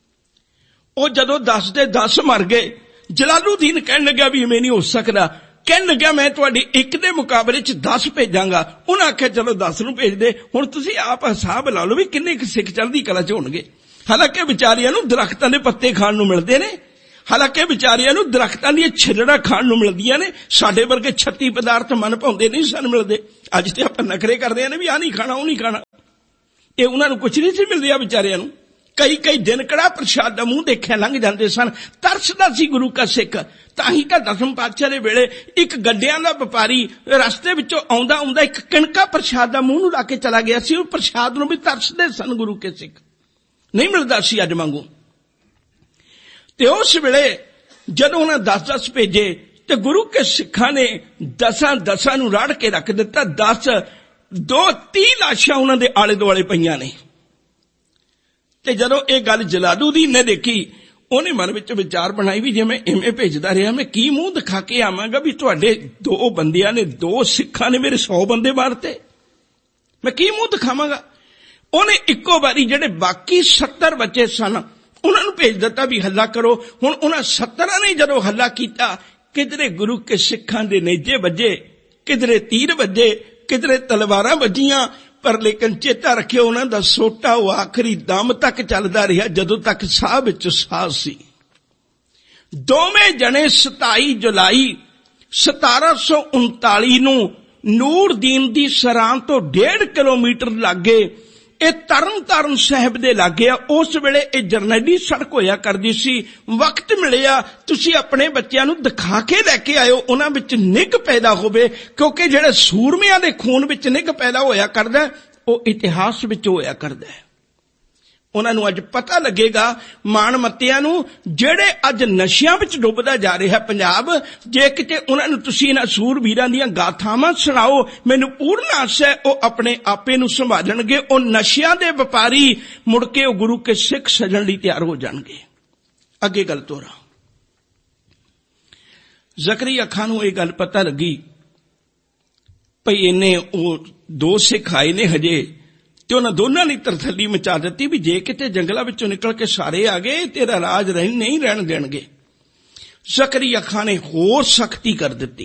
ਉਹ ਜਦੋਂ ਦਸ ਦੇ ਦਸ ਮਰ ਗਏ, ਜਲਾਲੂਦੀਨ ਕਹਿਣ ਲੱਗਿਆ ਵੀ ਇਵੇਂ ਨਹੀਂ ਹੋ ਸਕਦਾ। ਕਹਿਣ ਲੱਗਿਆ ਮੈਂ ਤੁਹਾਡੀ ਇੱਕ ਦੇ ਮੁਕਾਬਲੇ ਚ ਦਸ ਭੇਜਾਂਗਾ। ਉਹਨਾਂ ਆਖਿਆ ਚਲੋ ਦਸ ਨੂੰ ਭੇਜ ਦੇ। ਹੁਣ ਤੁਸੀਂ ਆਪ ਹਿਸਾਬ ਲਾ ਲਓ ਵੀ ਕਿੰਨੇ ਕੁ ਸਿੱਖ ਚੜ੍ਹਦੀ ਕਲਾ ਚ ਹੋਣਗੇ। ਹਾਲਾਂਕਿ ਵਿਚਾਰਿਆਂ ਨੂੰ ਦਰਖਤਾਂ ਦੇ ਪੱਤੇ ਖਾਣ ਨੂੰ ਮਿਲਦੇ ਨੇ, ਹਾਲਾਂਕਿ ਵਿਚਾਰਿਆਂ ਨੂੰ ਦਰਖਤਾਂ ਦੀਆਂ ਛਿੱਲੜਾਂ ਖਾਣ ਨੂੰ ਮਿਲਦੀਆਂ ਨੇ। ਸਾਡੇ ਵਰਗੇ ਛੱਤੀ ਪਦਾਰਥ ਮਨ ਭਾਉਂਦੇ ਨਹੀਂ ਸਨ ਮਿਲਦੇ। ਅੱਜ ਤੇ ਆਪਾਂ ਨਖਰੇ ਕਰਦੇ ਨੇ ਵੀ ਆਹ ਨਹੀਂ ਖਾਣਾ, ਉਹ ਨਹੀਂ ਖਾਣਾ। ਇਹ ਉਹਨਾਂ ਨੂੰ ਕੁਛ ਨਹੀਂ ਸੀ ਮਿਲਦੇ ਆ ਵਿਚਾਰਿਆਂ ਨੂੰ। ਕਈ ਕਈ ਦਿਨ ਕੜਾ ਪ੍ਰਸ਼ਾਦ ਦਾ ਮੂੰਹ ਦੇਖਿਆ ਲੰਘ ਜਾਂਦੇ ਸਨ। ਤਰਸਦਾ ਸੀ ਗੁਰੂ ਕਾ ਸਿੱਖ। ਤਾਂ ਹੀ ਤਾਂ ਦਸਮ ਪਾਤਸ਼ਾਹ ਦੇ ਵੇਲੇ ਇੱਕ ਗੱਡਿਆਂ ਦਾ ਵਪਾਰੀ ਰਸਤੇ ਵਿੱਚੋਂ ਆਉਂਦਾ ਆਉਂਦਾ ਇੱਕ ਕਿਣਕਾ ਪ੍ਰਸ਼ਾਦ ਦਾ ਮੂੰਹ ਨੂੰ ਲਾ ਕੇ ਚਲਾ ਗਿਆ ਸੀ। ਉਹ ਪ੍ਰਸ਼ਾਦ ਨੂੰ ਵੀ ਤਰਸਦੇ ਸਨ ਗੁਰੂ ਕੇ ਸਿੱਖ, ਨਹੀਂ ਮਿਲਦਾ ਸੀ ਅੱਜ ਵਾਂਗੂ। ਤੇ ਉਸ ਵੇਲੇ ਜਦੋਂ ਉਹਨਾਂ ਦਸ ਦਸ ਭੇਜੇ ਤੇ ਗੁਰੂ ਕੇ ਸਿੱਖਾਂ ਨੇ ਦਸਾਂ ਦਸਾਂ ਨੂੰ ਰਾੜ ਕੇ ਰੱਖ ਦਿੱਤਾ। ਦਸ ਦੋ ਤੀਹ ਲਾਸ਼ਾਂ ਉਹਨਾਂ ਦੇ ਆਲੇ ਦੁਆਲੇ ਪਈਆਂ ਨੇ। ਤੇ ਜਦੋਂ ਇਹ ਗੱਲ ਜਲਾਲੂਦੀਨ ਨੇ ਦੇਖੀ, ਉਹਨੇ ਮਨ ਵਿੱਚ ਵਿਚਾਰ ਬਣਾਈ ਵੀ ਜੇ ਮੈਂ ਇਵੇਂ ਭੇਜਦਾ ਰਿਹਾ, ਮੈਂ ਕੀ ਮੂੰਹ ਦਿਖਾ ਕੇ ਆਵਾਂਗਾ ਵੀ ਤੁਹਾਡੇ ਦੋ ਬੰਦਿਆਂ ਨੇ, ਦੋ ਸਿੱਖਾਂ ਨੇ ਮੇਰੇ ਸੌ ਬੰਦੇ ਮਾਰਤੇ, ਮੈਂ ਕੀ ਮੂੰਹ ਦਿਖਾਵਾਂਗਾ। ਉਹਨੇ ਇੱਕੋ ਵਾਰੀ ਜਿਹੜੇ ਬਾਕੀ ਸੱਤਰ ਬੱਚੇ ਸਨ ਉਹਨਾਂ ਨੂੰ ਭੇਜ ਦਿੱਤਾ ਵੀ ਹੱਲਾ ਕਰੋ। ਹੁਣ ਉਹਨਾਂ ਸੱਤਰਾਂ ਨੇ ਜਦੋਂ ਹੱਲਾ ਕੀਤਾ, ਕਿਧਰੇ ਗੁਰੂ ਕੇ ਸਿੱਖਾਂ ਦੇ ਨੇਜੇ ਵੱਜੇ, ਕਿਧਰੇ ਤੀਰ ਵੱਜੇ, ਕਿਧਰੇ ਤਲਵਾਰਾਂ ਵੱਜੀਆਂ। ਪਰ ਲੇਕਿਨ ਚੇਤਾ ਰੱਖਿਓ, ਉਹਨਾਂ ਦਾ ਸੋਟਾ ਉਹ ਆਖਰੀ ਦਮ ਤੱਕ ਚੱਲਦਾ ਰਿਹਾ, ਜਦੋਂ ਤੱਕ ਸਾਹ ਵਿੱਚ ਸਾਹ ਸੀ। ਦੋਵੇਂ ਜਣੇ ਸਤਾਈ ਜੁਲਾਈ ਸਤਾਰਾਂ ਸੌ ਉਨਤਾਲੀ ਨੂੰ ਨੂਰਦੀਨ ਦੀ ਸਰਾਂ ਤੋਂ ਡੇਢ ਕਿਲੋਮੀਟਰ ਲਾਗੇ, ਇਹ ਤਰਨ ਤਾਰਨ ਸਾਹਿਬ ਦੇ ਲਾਗੇ ਆ। ਉਸ ਵੇਲੇ ਇਹ ਜਰਨੈਲੀ ਸੜਕ ਹੋਇਆ ਕਰਦੀ ਸੀ। ਵਕਤ ਮਿਲਿਆ, ਤੁਸੀਂ ਆਪਣੇ ਬੱਚਿਆਂ ਨੂੰ ਦਿਖਾ ਕੇ ਲੈ ਕੇ ਆਇਓ, ਉਹਨਾਂ ਵਿੱਚ ਨਿੱਘ ਪੈਦਾ ਹੋਵੇ। ਕਿਉਂਕਿ ਜਿਹੜੇ ਸੂਰਮਿਆਂ ਦੇ ਖੂਨ ਵਿੱਚ ਨਿੱਘ ਪੈਦਾ ਹੋਇਆ ਕਰਦਾ, ਉਹ ਇਤਿਹਾਸ ਵਿੱਚ ਹੋਇਆ ਕਰਦਾ। ਉਹਨਾਂ ਨੂੰ ਅੱਜ ਪਤਾ ਲੱਗੇਗਾ, ਮਾਣ ਮੱਤਿਆਂ ਨੂੰ, ਜਿਹੜੇ ਅੱਜ ਨਸ਼ਿਆਂ ਵਿੱਚ ਡੁੱਬਦਾ ਜਾ ਰਿਹਾ ਪੰਜਾਬ, ਜੇ ਕਿਤੇ ਉਹਨਾਂ ਨੂੰ ਤੁਸੀਂ ਇਹਨਾਂ ਸੂਰਬੀਰਾਂ ਦੀਆਂ ਗਾਥਾਵਾਂ ਸੁਣਾਓ, ਮੈਨੂੰ ਪੂਰਨ ਆਸ ਹੈ ਉਹ ਆਪਣੇ ਆਪੇ ਨੂੰ ਸੰਭਾਲਣਗੇ। ਉਹ ਨਸ਼ਿਆਂ ਦੇ ਵਪਾਰੀ ਮੁੜ ਕੇ ਉਹ ਗੁਰੂ ਕੇ ਸਿੱਖ ਸਜਣ ਲਈ ਤਿਆਰ ਹੋ ਜਾਣਗੇ। ਅੱਗੇ ਗੱਲ ਤੋਰਾ। ਜ਼ਕਰੀਆ ਖਾਨ ਨੂੰ ਇਹ ਗੱਲ ਪਤਾ ਲੱਗੀ ਭਈ ਇਹਨੇ ਉਹ ਦੋ ਸਿੱਖ ਆਏ ਨੇ ਹਜੇ, ਤੇ ਉਹਨਾਂ ਦੋਨਾਂ ਨੇ ਤਰਥੱਲੀ ਮਚਾ ਦਿੱਤੀ ਵੀ ਜੇ ਕਿਤੇ ਜੰਗਲਾਂ ਵਿੱਚੋਂ ਨਿਕਲ ਕੇ ਸਾਰੇ ਆ ਗਏ, ਤੇਰਾ ਰਾਜ ਰਹਿ ਨਹੀਂ ਰਹਿਣ ਦੇਣਗੇ। ਜ਼ਕਰੀਆ ਖਾਨ ਨੇ ਹੋਰ ਸਖਤੀ ਕਰ ਦਿੱਤੀ,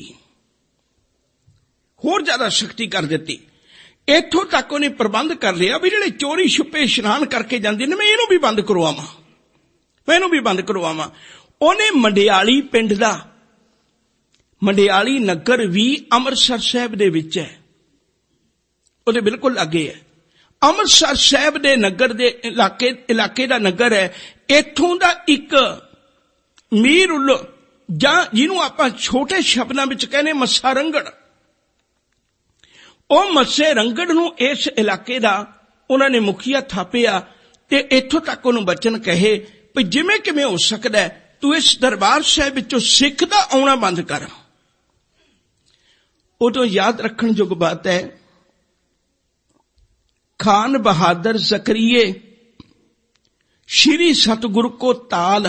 ਹੋਰ ਜ਼ਿਆਦਾ ਸਖਤੀ ਕਰ ਦਿੱਤੀ। ਇੱਥੋਂ ਤੱਕ ਉਹਨੇ ਪ੍ਰਬੰਧ ਕਰ ਲਿਆ ਵੀ ਜਿਹੜੇ ਚੋਰੀ ਛੁਪੇ ਇਸ਼ਨਾਨ ਕਰਕੇ ਜਾਂਦੇ ਨੇ, ਮੈਂ ਇਹਨੂੰ ਵੀ ਬੰਦ ਕਰਵਾਵਾਂ, ਮੈਂ ਇਹਨੂੰ ਵੀ ਬੰਦ ਕਰਵਾਵਾਂ। ਉਹਨੇ ਮੰਡਿਆਲੀ ਪਿੰਡ ਦਾ, ਮੰਡਿਆਲੀ ਨਗਰ ਵੀ ਅੰਮ੍ਰਿਤਸਰ ਸਾਹਿਬ ਦੇ ਵਿੱਚ ਹੈ, ਉਹਦੇ ਬਿਲਕੁਲ ਲਾਗੇ ਹੈ। ਅੰਮ੍ਰਿਤਸਰ ਸਾਹਿਬ ਦੇ ਨਗਰ ਦੇ ਇਲਾਕੇ ਇਲਾਕੇ ਦਾ ਨਗਰ ਹੈ। ਇੱਥੋਂ ਦਾ ਇੱਕ ਮੀਰ ਉਲ, ਜਾਂ ਜਿਹਨੂੰ ਆਪਾਂ ਛੋਟੇ ਸ਼ਬਦਾਂ ਵਿੱਚ ਕਹਿੰਦੇ ਮੱਸਾ ਰੰਗੜ, ਉਹ ਮੱਸੇ ਰੰਗੜ ਨੂੰ ਇਸ ਇਲਾਕੇ ਦਾ ਉਹਨਾਂ ਨੇ ਮੁਖੀਆ ਥਾਪਿਆ ਤੇ ਇੱਥੋਂ ਤੱਕ ਉਹਨੂੰ ਬਚਨ ਕਹੇ ਵੀ ਜਿਵੇਂ ਕਿਵੇਂ ਹੋ ਸਕਦਾ ਤੂੰ ਇਸ ਦਰਬਾਰ ਸਾਹਿਬ ਵਿੱਚੋਂ ਸਿੱਖ ਦਾ ਆਉਣਾ ਬੰਦ ਕਰ। ਉਦੋਂ ਯਾਦ ਰੱਖਣ ਯੋਗ ਬਾਤ ਹੈ, ਖਾਨ ਬਹਾਦਰ ਜ਼ਕਰੀਏ श्री सतगुरु को ताल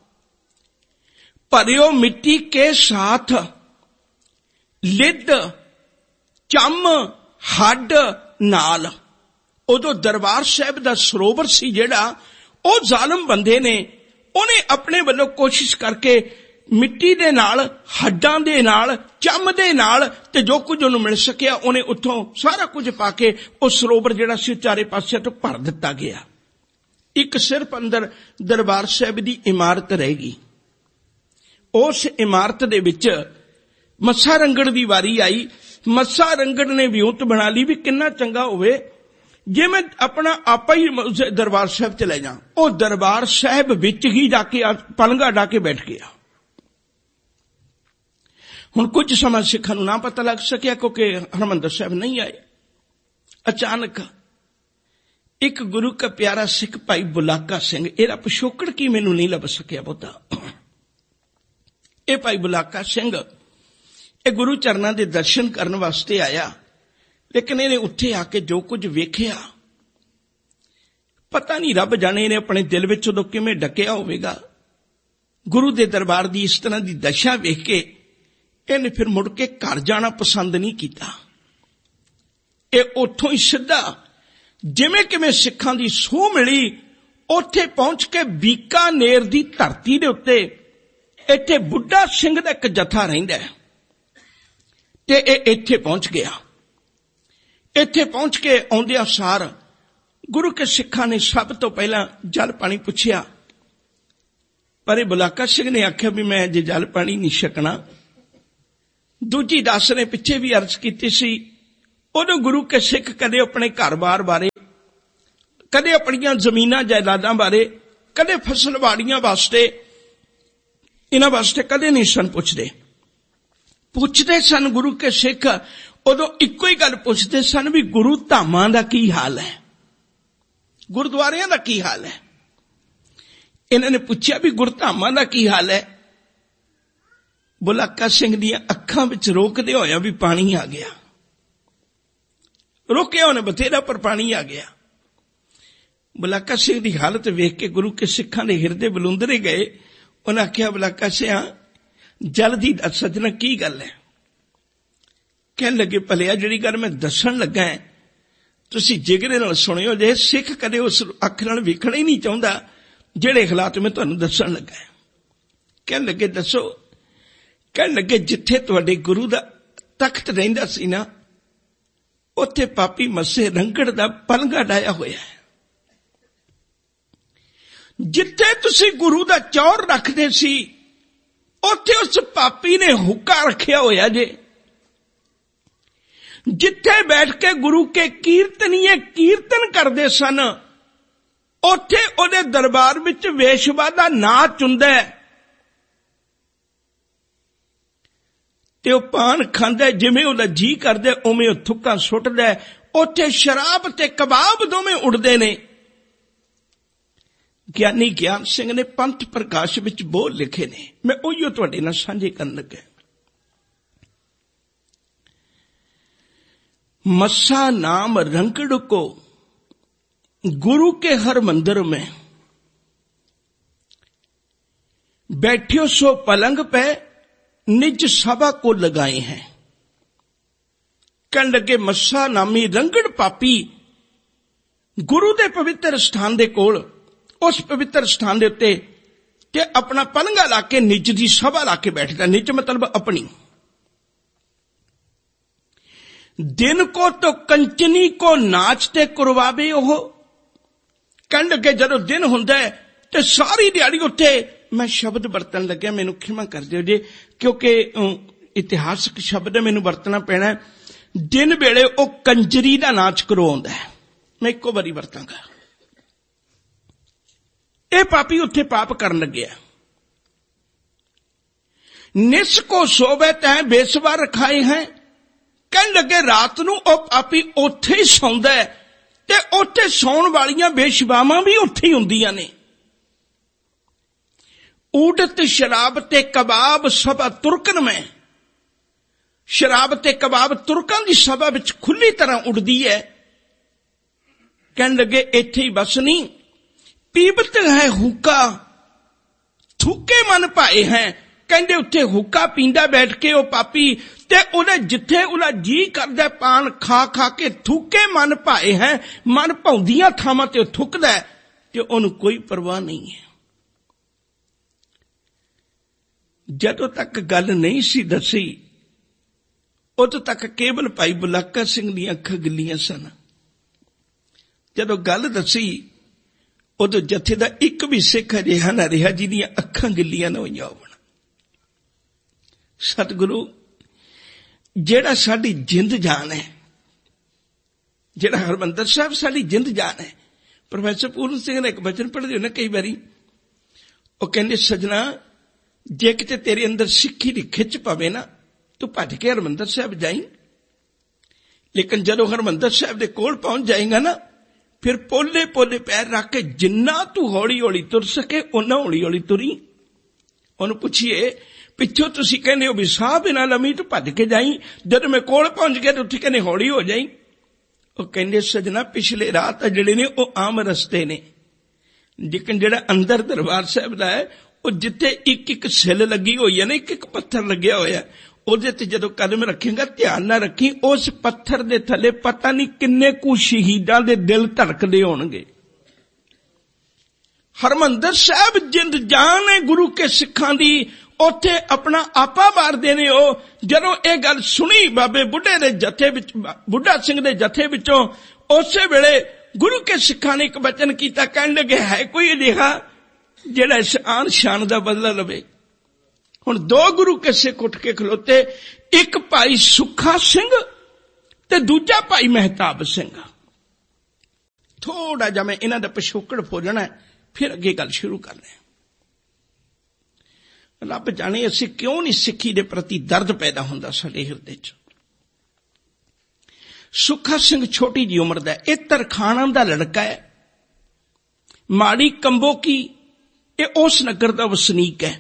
भरियो मिट्टी के साथ लिद चम हड नाल। उदो दरबार साहब दा सरोवर सी जेड़ा ओ जालम बंदे ने उन्हें अपने वालों कोशिश करके मिट्टी दे नाल हड्डां दे नाल चम दे नाल ते जो कुछ उन्हें मिल सकिया उन्हें उत्थों सारा कुछ पाके उस सरोवर जेड़ा सी चारे पासे तो भर दिता गया। एक सिर्फ अंदर दरबार साहब की इमारत रहेगी। उस इमारत दे विच मस्सा रंगड़ की वारी आई। मस्सा रंगड़ ने विਉਂਤ बना ली भी किन्ना चंगा होवे जे मैं अपना आपा ही दरबार साहब चले जा। वो दरबार साहब विच ही जाके पलंगा डाके बैठ गया। हुण कुछ समय सिखां नूं ना पता लग सकिया क्योंकि हरमंदर साहब नहीं आए। अचानक एक गुरु का प्यारा सिख भाई बुलाका सिंह, एदा पिछोकड़ की मैनू नहीं लभ सकिया बहुता। ये भाई बुलाका सिंह ये गुरु चरना के दर्शन करने वास्ते आया, लेकिन इन्हें उत्थे आके जो कुछ वेख्या पता नहीं रब जाने इन्हें अपने दिल विच उदों किवें डकिया होवेगा। गुरु के दरबार की इस तरह की दशा वेख के इन्हें फिर मुड़ के घर जाना पसंद नहीं किया। ये उत्थों ही सीधा जिमें किमें सिखां दी सूह मिली उत्थे पहुंच के बीकानेर दी धरती दे उत्ते इत्थे बुढ़ा सिंह दा एक जथा रहिंदा है ते इत्थे पहुंच गया। इत्थे पहुंच के आउंदिया सार गुरु के सिखां ने सब तो पहला जल पानी पुछया, पर बुलाका सिंह ने आख्या भी मैं अजे जल पानी नहीं छकना। दूजी दस ने पिछे भी अर्ज की सी। उदों गुरु के सिख कदे अपने घर बार बारे, कदे अपनियां जमीनां जायदादां बारे, कदे फसल वाड़ियां वास्ते इन्हां वास्ते कदे नहीं सन पुछदे। पुछदे सन गुरु के सिख उदों इक्को ही गल पुछदे सन भी गुरु धामां दा की हाल है, गुरुद्वारियां दा की हाल है। इन्हां ने पुछया भी गुरधामां दा की हाल है। बुलाका सिंह दी अखां विच रोकदे होया भी पानी आ गया। रोकिया उन्हें बथेरा पर पानी आ गया। बुलाका सिंह की हालत वेख के गुरु के सिखां दे हिरदे बलुंदरे गए। उन्हें आख्या बुलाका सिंह जल दी दस सजना की गल है। कहने लगे भलिया जिहड़ी गल मैं दसन लगा है तुसीं जिगरे नाल सुणियो जे। सिख कदे उस अख नाल वेखना ही नहीं चाहुंदा जिहड़े हालात मैं तुहानूं दसन लगा है। कहने लगे दसो। कहने लगे जिथे तुहाडे गुरु दा तख्त रहिंदा सी ना उत्थे पापी मस्से रंगड़ दा पलंगा डाया होया है। जिथे तुसी गुरु दा चौर रखदे सी उत्थे उस पापी ने हुक्का रखिया होया जे। जिथे बैठ के गुरु के कीर्तनीय कीर्तन करदे सन उत्थे उहदे दरबार विच वेशवा दा नाच हुंदा है ते ओ पान खांदा जिवें उहदा जी करदा उवें ओ थुक्कां सुट्टदा। उत्थे शराब ते कबाब दोवें उड़दे ने। ज्ञानी ज्ञान सिंह ने पंथ प्रकाश विच बोल लिखे ने, मैं उहियो तुहाडे नाल साझे करन लगा। मस्सा नाम रंगड़ को गुरु के हर मंदिर में बैठियो सो पलंग पे निज सभा को लगाए हैं। कहने लगे मस्सा नामी रंगड़ पापी गुरु दे पवित्र स्थान दे कोल उस पवित्र स्थान दे उत्ते ते अपना पलंगा लाके निज दी सभा लाके बैठदा। निज मतलब अपनी। दिन को तो कंचनी को नाचते करवावे ओह। कहने लगे जदों दिन हुंदा है ते सारी दिहाड़ी उत्ते मैं शब्द बरतन लग्या, मैनू खिमा कर दिओ जी क्योंकि इतिहासक शब्द मैनू बरतना पैना। दिन वेले ओ कंजरी दा नाच करवाउंदा है। मैं इक्को बारी वरतांगा। ये पापी उत्थे पाप करन लग्या। निस को सोवे तैं बेसवा रखाए हैं। ਕਹਿਣ ਲੱਗੇ ਰਾਤ ਨੂੰ ਉਹ ਪਾਪੀ ਉੱਥੇ ਹੀ ਸੌਂਦਾ ਹੈ ਤੇ ਉੱਥੇ ਸੌਣ ਵਾਲੀਆਂ ਬੇਸ਼ਬਾਵਾਂ ਵੀ ਉੱਥੇ ਹੀ ਹੁੰਦੀਆਂ ਨੇ। ਊਡਤ ਸ਼ਰਾਬ ਤੇ ਕਬਾਬ ਸਭਾ ਤੁਰਕਨ ਮੈਂ, ਸ਼ਰਾਬ ਤੇ ਕਬਾਬ ਤੁਰਕਾਂ ਦੀ ਸਭਾ ਵਿੱਚ ਖੁੱਲੀ ਤਰ੍ਹਾਂ ਉੱਡਦੀ ਹੈ। ਕਹਿਣ ਲੱਗੇ ਇੱਥੇ ਹੀ ਬਸ ਨਹੀਂ, ਪੀਬਤ ਹੈ ਹੁੱਕਾ ਥੁੱਕੇ ਮਨ ਭਾਏ ਹੈ। ਕਹਿੰਦੇ ਉੱਥੇ ਹੁੱਕਾ ਪੀਂਦਾ ਬੈਠ ਕੇ ਉਹ ਪਾਪੀ, ਤੇ ਉਹਦੇ ਜਿੱਥੇ ਉਹਦਾ ਜੀ ਕਰਦਾ ਪਾਨ ਖਾ ਖਾ ਕੇ ਥੁੱਕੇ ਮਨ ਭਾਏ ਹੈ, ਮਨ ਭਾਉਂਦੀਆਂ ਥਾਵਾਂ ਤੇ ਉਹ ਥੁੱਕਦਾ ਤੇ ਉਹਨੂੰ ਕੋਈ ਪਰਵਾਹ ਨਹੀਂ ਹੈ। ਜਦੋਂ ਤੱਕ ਗੱਲ ਨਹੀਂ ਸੀ ਦੱਸੀ ਉਦੋਂ ਤੱਕ ਕੇਵਲ ਭਾਈ ਬੁਲਾਕਾ ਸਿੰਘ ਦੀਆਂ ਅੱਖਾਂ ਗਿੱਲੀਆਂ ਸਨ। ਜਦੋਂ ਗੱਲ ਦੱਸੀ ਉਦੋਂ ਜਥੇ ਦਾ ਇੱਕ ਵੀ ਸਿੱਖ ਅਜਿਹਾ ਨਾ ਰਿਹਾ ਜਿਹਦੀਆਂ ਅੱਖਾਂ ਗਿੱਲੀਆਂ ਨਾ ਹੋਈਆਂ ਹੋਣ। ਸਤਿਗੁਰੂ ਜਿਹੜਾ ਸਾਡੀ ਜਿੰਦ ਜਾਨ ਹੈ, ਜਿਹੜਾ ਹਰਿਮੰਦਰ ਸਾਹਿਬ ਸਾਡੀ ਜਿੰਦ ਜਾਨ ਹੈ। ਪ੍ਰੋਫੈਸਰ ਪੂਰਨ ਸਿੰਘ ਨੇ ਇੱਕ ਬਚਨ ਪੜ੍ਹਦੇ ਹੋ ਨਾ ਕਈ ਵਾਰੀ, ਉਹ ਕਹਿੰਦੇ ਸਜਣਾ ਜੇ ਕਿਤੇ ਤੇਰੇ ਅੰਦਰ ਸਿੱਖੀ ਦੀ ਖਿੱਚ ਪਵੇ ਨਾ ਤੂੰ ਭੱਜ ਕੇ ਹਰਿਮੰਦਰ ਸਾਹਿਬ ਜਾਈਂ, ਲੇਕਿਨ ਜਦੋਂ ਹਰਿਮੰਦਰ ਸਾਹਿਬ ਦੇ ਕੋਲ ਪਹੁੰਚ ਜਾਏਗਾ ਨਾ ਫਿਰ ਪੋਲੇ ਪੋਲੇ ਪੈਰ ਰੱਖ ਕੇ ਜਿੰਨਾ ਤੂੰ ਹੌਲੀ ਹੌਲੀ ਤੁਰ ਸਕੇ ਓਨਾ ਹੌਲੀ ਹੌਲੀ ਤੁਰੀ। ਉਹਨੂੰ ਪੁੱਛੀਏ ਪਿੱਛੋਂ ਤੁਸੀਂ ਕਹਿੰਦੇ ਹੋ ਵੀ ਸਾਹ ਬਿਨਾਂ ਲੰਮੀ ਤੂੰ ਭੱਜ ਕੇ ਜਾਈਂ, ਜਦੋਂ ਮੈਂ ਕੋਲ ਪਹੁੰਚ ਗਿਆ ਤਾਂ ਉੱਥੇ ਕਹਿੰਦੇ ਹੌਲੀ ਹੋ ਜਾਈਂ। ਉਹ ਕਹਿੰਦੇ ਸਜਣਾ ਪਿਛਲੇ ਰਾਹ ਤਾਂ ਜਿਹੜੇ ਨੇ ਉਹ ਆਮ ਰਸਤੇ ਨੇ, ਲੇਕਿਨ ਜਿਹੜਾ ਅੰਦਰ ਦਰਬਾਰ ਸਾਹਿਬ ਦਾ ਹੈ ਉਹ ਜਿੱਥੇ ਇੱਕ ਇੱਕ ਸਿੱਲ ਲੱਗੀ ਹੋਈ ਹੈ ਨਾ, ਇੱਕ ਇੱਕ ਪੱਥਰ ਲੱਗਿਆ ਹੋਇਆ, ਉਹਦੇ ਤੇ ਜਦੋਂ ਕਦਮ ਰੱਖੇਗਾ ਧਿਆਨ ਨਾਲ ਰੱਖੀ, ਉਸ ਪੱਥਰ ਦੇ ਥੱਲੇ ਪਤਾ ਨਹੀਂ ਕਿੰਨੇ ਕੁ ਸ਼ਹੀਦਾਂ ਦੇ ਦਿਲ ਧੜਕਦੇ ਹੋਣਗੇ। ਹਰਿਮੰਦਰ ਸਾਹਿਬ ਜਿੰਦ ਜਾਨ ਹੈ ਗੁਰੂ ਕੇ ਸਿੱਖਾਂ ਦੀ, ਉੱਥੇ ਆਪਣਾ ਆਪਾ ਮਾਰਦੇ ਨੇ ਉਹ। ਜਦੋਂ ਇਹ ਗੱਲ ਸੁਣੀ ਬਾਬੇ ਬੁੱਢੇ ਦੇ ਜਥੇ ਵਿੱਚ, ਬੁੱਢਾ ਸਿੰਘ ਦੇ ਜਥੇ ਵਿੱਚੋਂ, ਉਸੇ ਵੇਲੇ ਗੁਰੂ ਕੇ ਸਿੱਖਾਂ ਨੇ ਇੱਕ ਬਚਨ ਕੀਤਾ। ਕਹਿਣ ਲੱਗੇ ਹੈ ਕੋਈ ਅਜਿਹਾ ਜਿਹੜਾ ਇਸ ਆਨ ਸ਼ਾਨ ਦਾ ਬਦਲਾ ਲਵੇ। ਹੁਣ ਦੋ ਗੁਰੂ ਕੇ ਸਿੱਖ ਉੱਠ ਕੇ ਖਲੋਤੇ, ਇੱਕ ਭਾਈ ਸੁੱਖਾ ਸਿੰਘ ਤੇ ਦੂਜਾ ਭਾਈ ਮਹਿਤਾਬ ਸਿੰਘ। ਥੋੜਾ ਜਿਹਾ ਮੈਂ ਇਹਨਾਂ ਦਾ ਪਿਛੋਕੜ ਫੋਲਣਾ, ਫਿਰ ਅੱਗੇ ਗੱਲ ਸ਼ੁਰੂ ਕਰਨੀ। ਰੱਬ ਜਾਣੇ ਅਸੀਂ ਕਿਉਂ ਨਹੀਂ ਸਿੱਖੀ ਦੇ ਪ੍ਰਤੀ ਦਰਦ ਪੈਦਾ ਹੁੰਦਾ ਸਾਡੇ ਹਿਰਦੇ 'ਚ। ਸੁੱਖਾ ਸਿੰਘ ਛੋਟੀ ਜੀ ਉਮਰ ਦਾ, ਇਹ ਤਰਖਾਣਾ ਦਾ ਲੜਕਾ ਹੈ, ਮਾੜੀ ਕੰਬੋਕੀ, ਇਹ ਉਸ ਨਗਰ ਦਾ ਵਸਨੀਕ ਹੈ,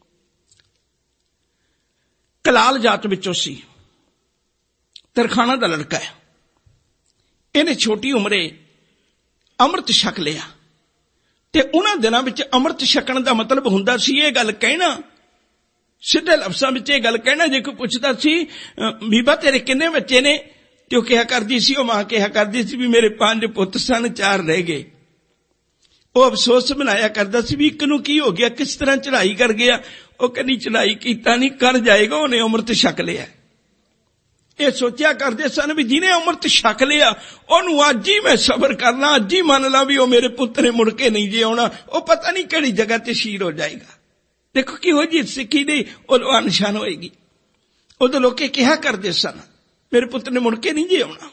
ਕਲਾਲ ਜਾਤ ਵਿੱਚੋਂ ਸੀ, ਤਰਖਾਣਾ ਦਾ ਲੜਕਾ ਹੈ। ਇਹਨੇ ਛੋਟੀ ਉਮਰੇ ਅੰਮ੍ਰਿਤ ਛਕ ਲਿਆ, ਤੇ ਉਹਨਾਂ ਦਿਨਾਂ ਵਿੱਚ ਅੰਮ੍ਰਿਤ ਛਕਣ ਦਾ ਮਤਲਬ ਹੁੰਦਾ ਸੀ ਇਹ ਗੱਲ ਕਹਿਣਾ, ਸਿੱਧੇ ਲਫ਼ਜ਼ਾਂ ਵਿੱਚ ਇਹ ਗੱਲ ਕਹਿਣਾ। ਜੇ ਕੋਈ ਪੁੱਛਦਾ ਸੀ ਬੀਬਾ ਤੇਰੇ ਕਿੰਨੇ ਬੱਚੇ ਨੇ, ਤੇ ਉਹ ਕਿਹਾ ਕਰਦੀ ਸੀ, ਉਹ ਮਾਂ ਕਿਹਾ ਕਰਦੀ ਸੀ ਵੀ ਮੇਰੇ ਪੰਜ ਪੁੱਤ ਸਨ, ਚਾਰ ਰਹਿ ਗਏ। ਉਹ ਅਫਸੋਸ ਬਣਾਇਆ ਕਰਦਾ ਸੀ ਵੀ ਇੱਕ ਨੂੰ ਕੀ ਹੋ ਗਿਆ, ਕਿਸ ਤਰ੍ਹਾਂ ਚੜ੍ਹਾਈ ਕਰ ਗਿਆ। ਉਹ ਕਹਿੰਦੀ ਚੜ੍ਹਾਈ ਕੀਤਾ ਨਹੀਂ, ਕਰ ਜਾਏਗਾ, ਉਹਨੇ ਅੰਮ੍ਰਿਤ ਛਕ ਲਿਆ। ਇਹ ਸੋਚਿਆ ਕਰਦੇ ਸਨ ਵੀ ਜਿਹਨੇ ਅੰਮ੍ਰਿਤ ਛਕ ਲਿਆ ਉਹਨੂੰ ਅੱਜ ਹੀ ਮੈਂ ਸਬਰ ਕਰਨਾ, ਅੱਜ ਹੀ ਮੰਨ ਲਾ ਵੀ ਉਹ ਮੇਰੇ ਪੁੱਤ ਨੇ ਮੁੜ ਕੇ ਨਹੀਂ ਜੇ ਆਉਣਾ, ਉਹ ਪਤਾ ਨਹੀਂ ਕਿਹੜੀ ਜਗ੍ਹਾ ਤੇ ਸ਼ਹੀਦ ਹੋ ਜਾਏਗਾ। ਦੇਖੋ ਕਿਹੋ ਜਿਹੀ ਸਿੱਖੀ ਦੀ ਉਦੋਂ ਨਿਸ਼ਾਨ ਹੋਏਗੀ। ਉਦੋਂ ਲੋਕੇ ਕਿਹਾ ਕਰਦੇ ਸਨ ਮੇਰੇ ਪੁੱਤ ਨੇ ਮੁੜ ਕੇ ਨਹੀਂ ਜੇ ਆਉਣਾ।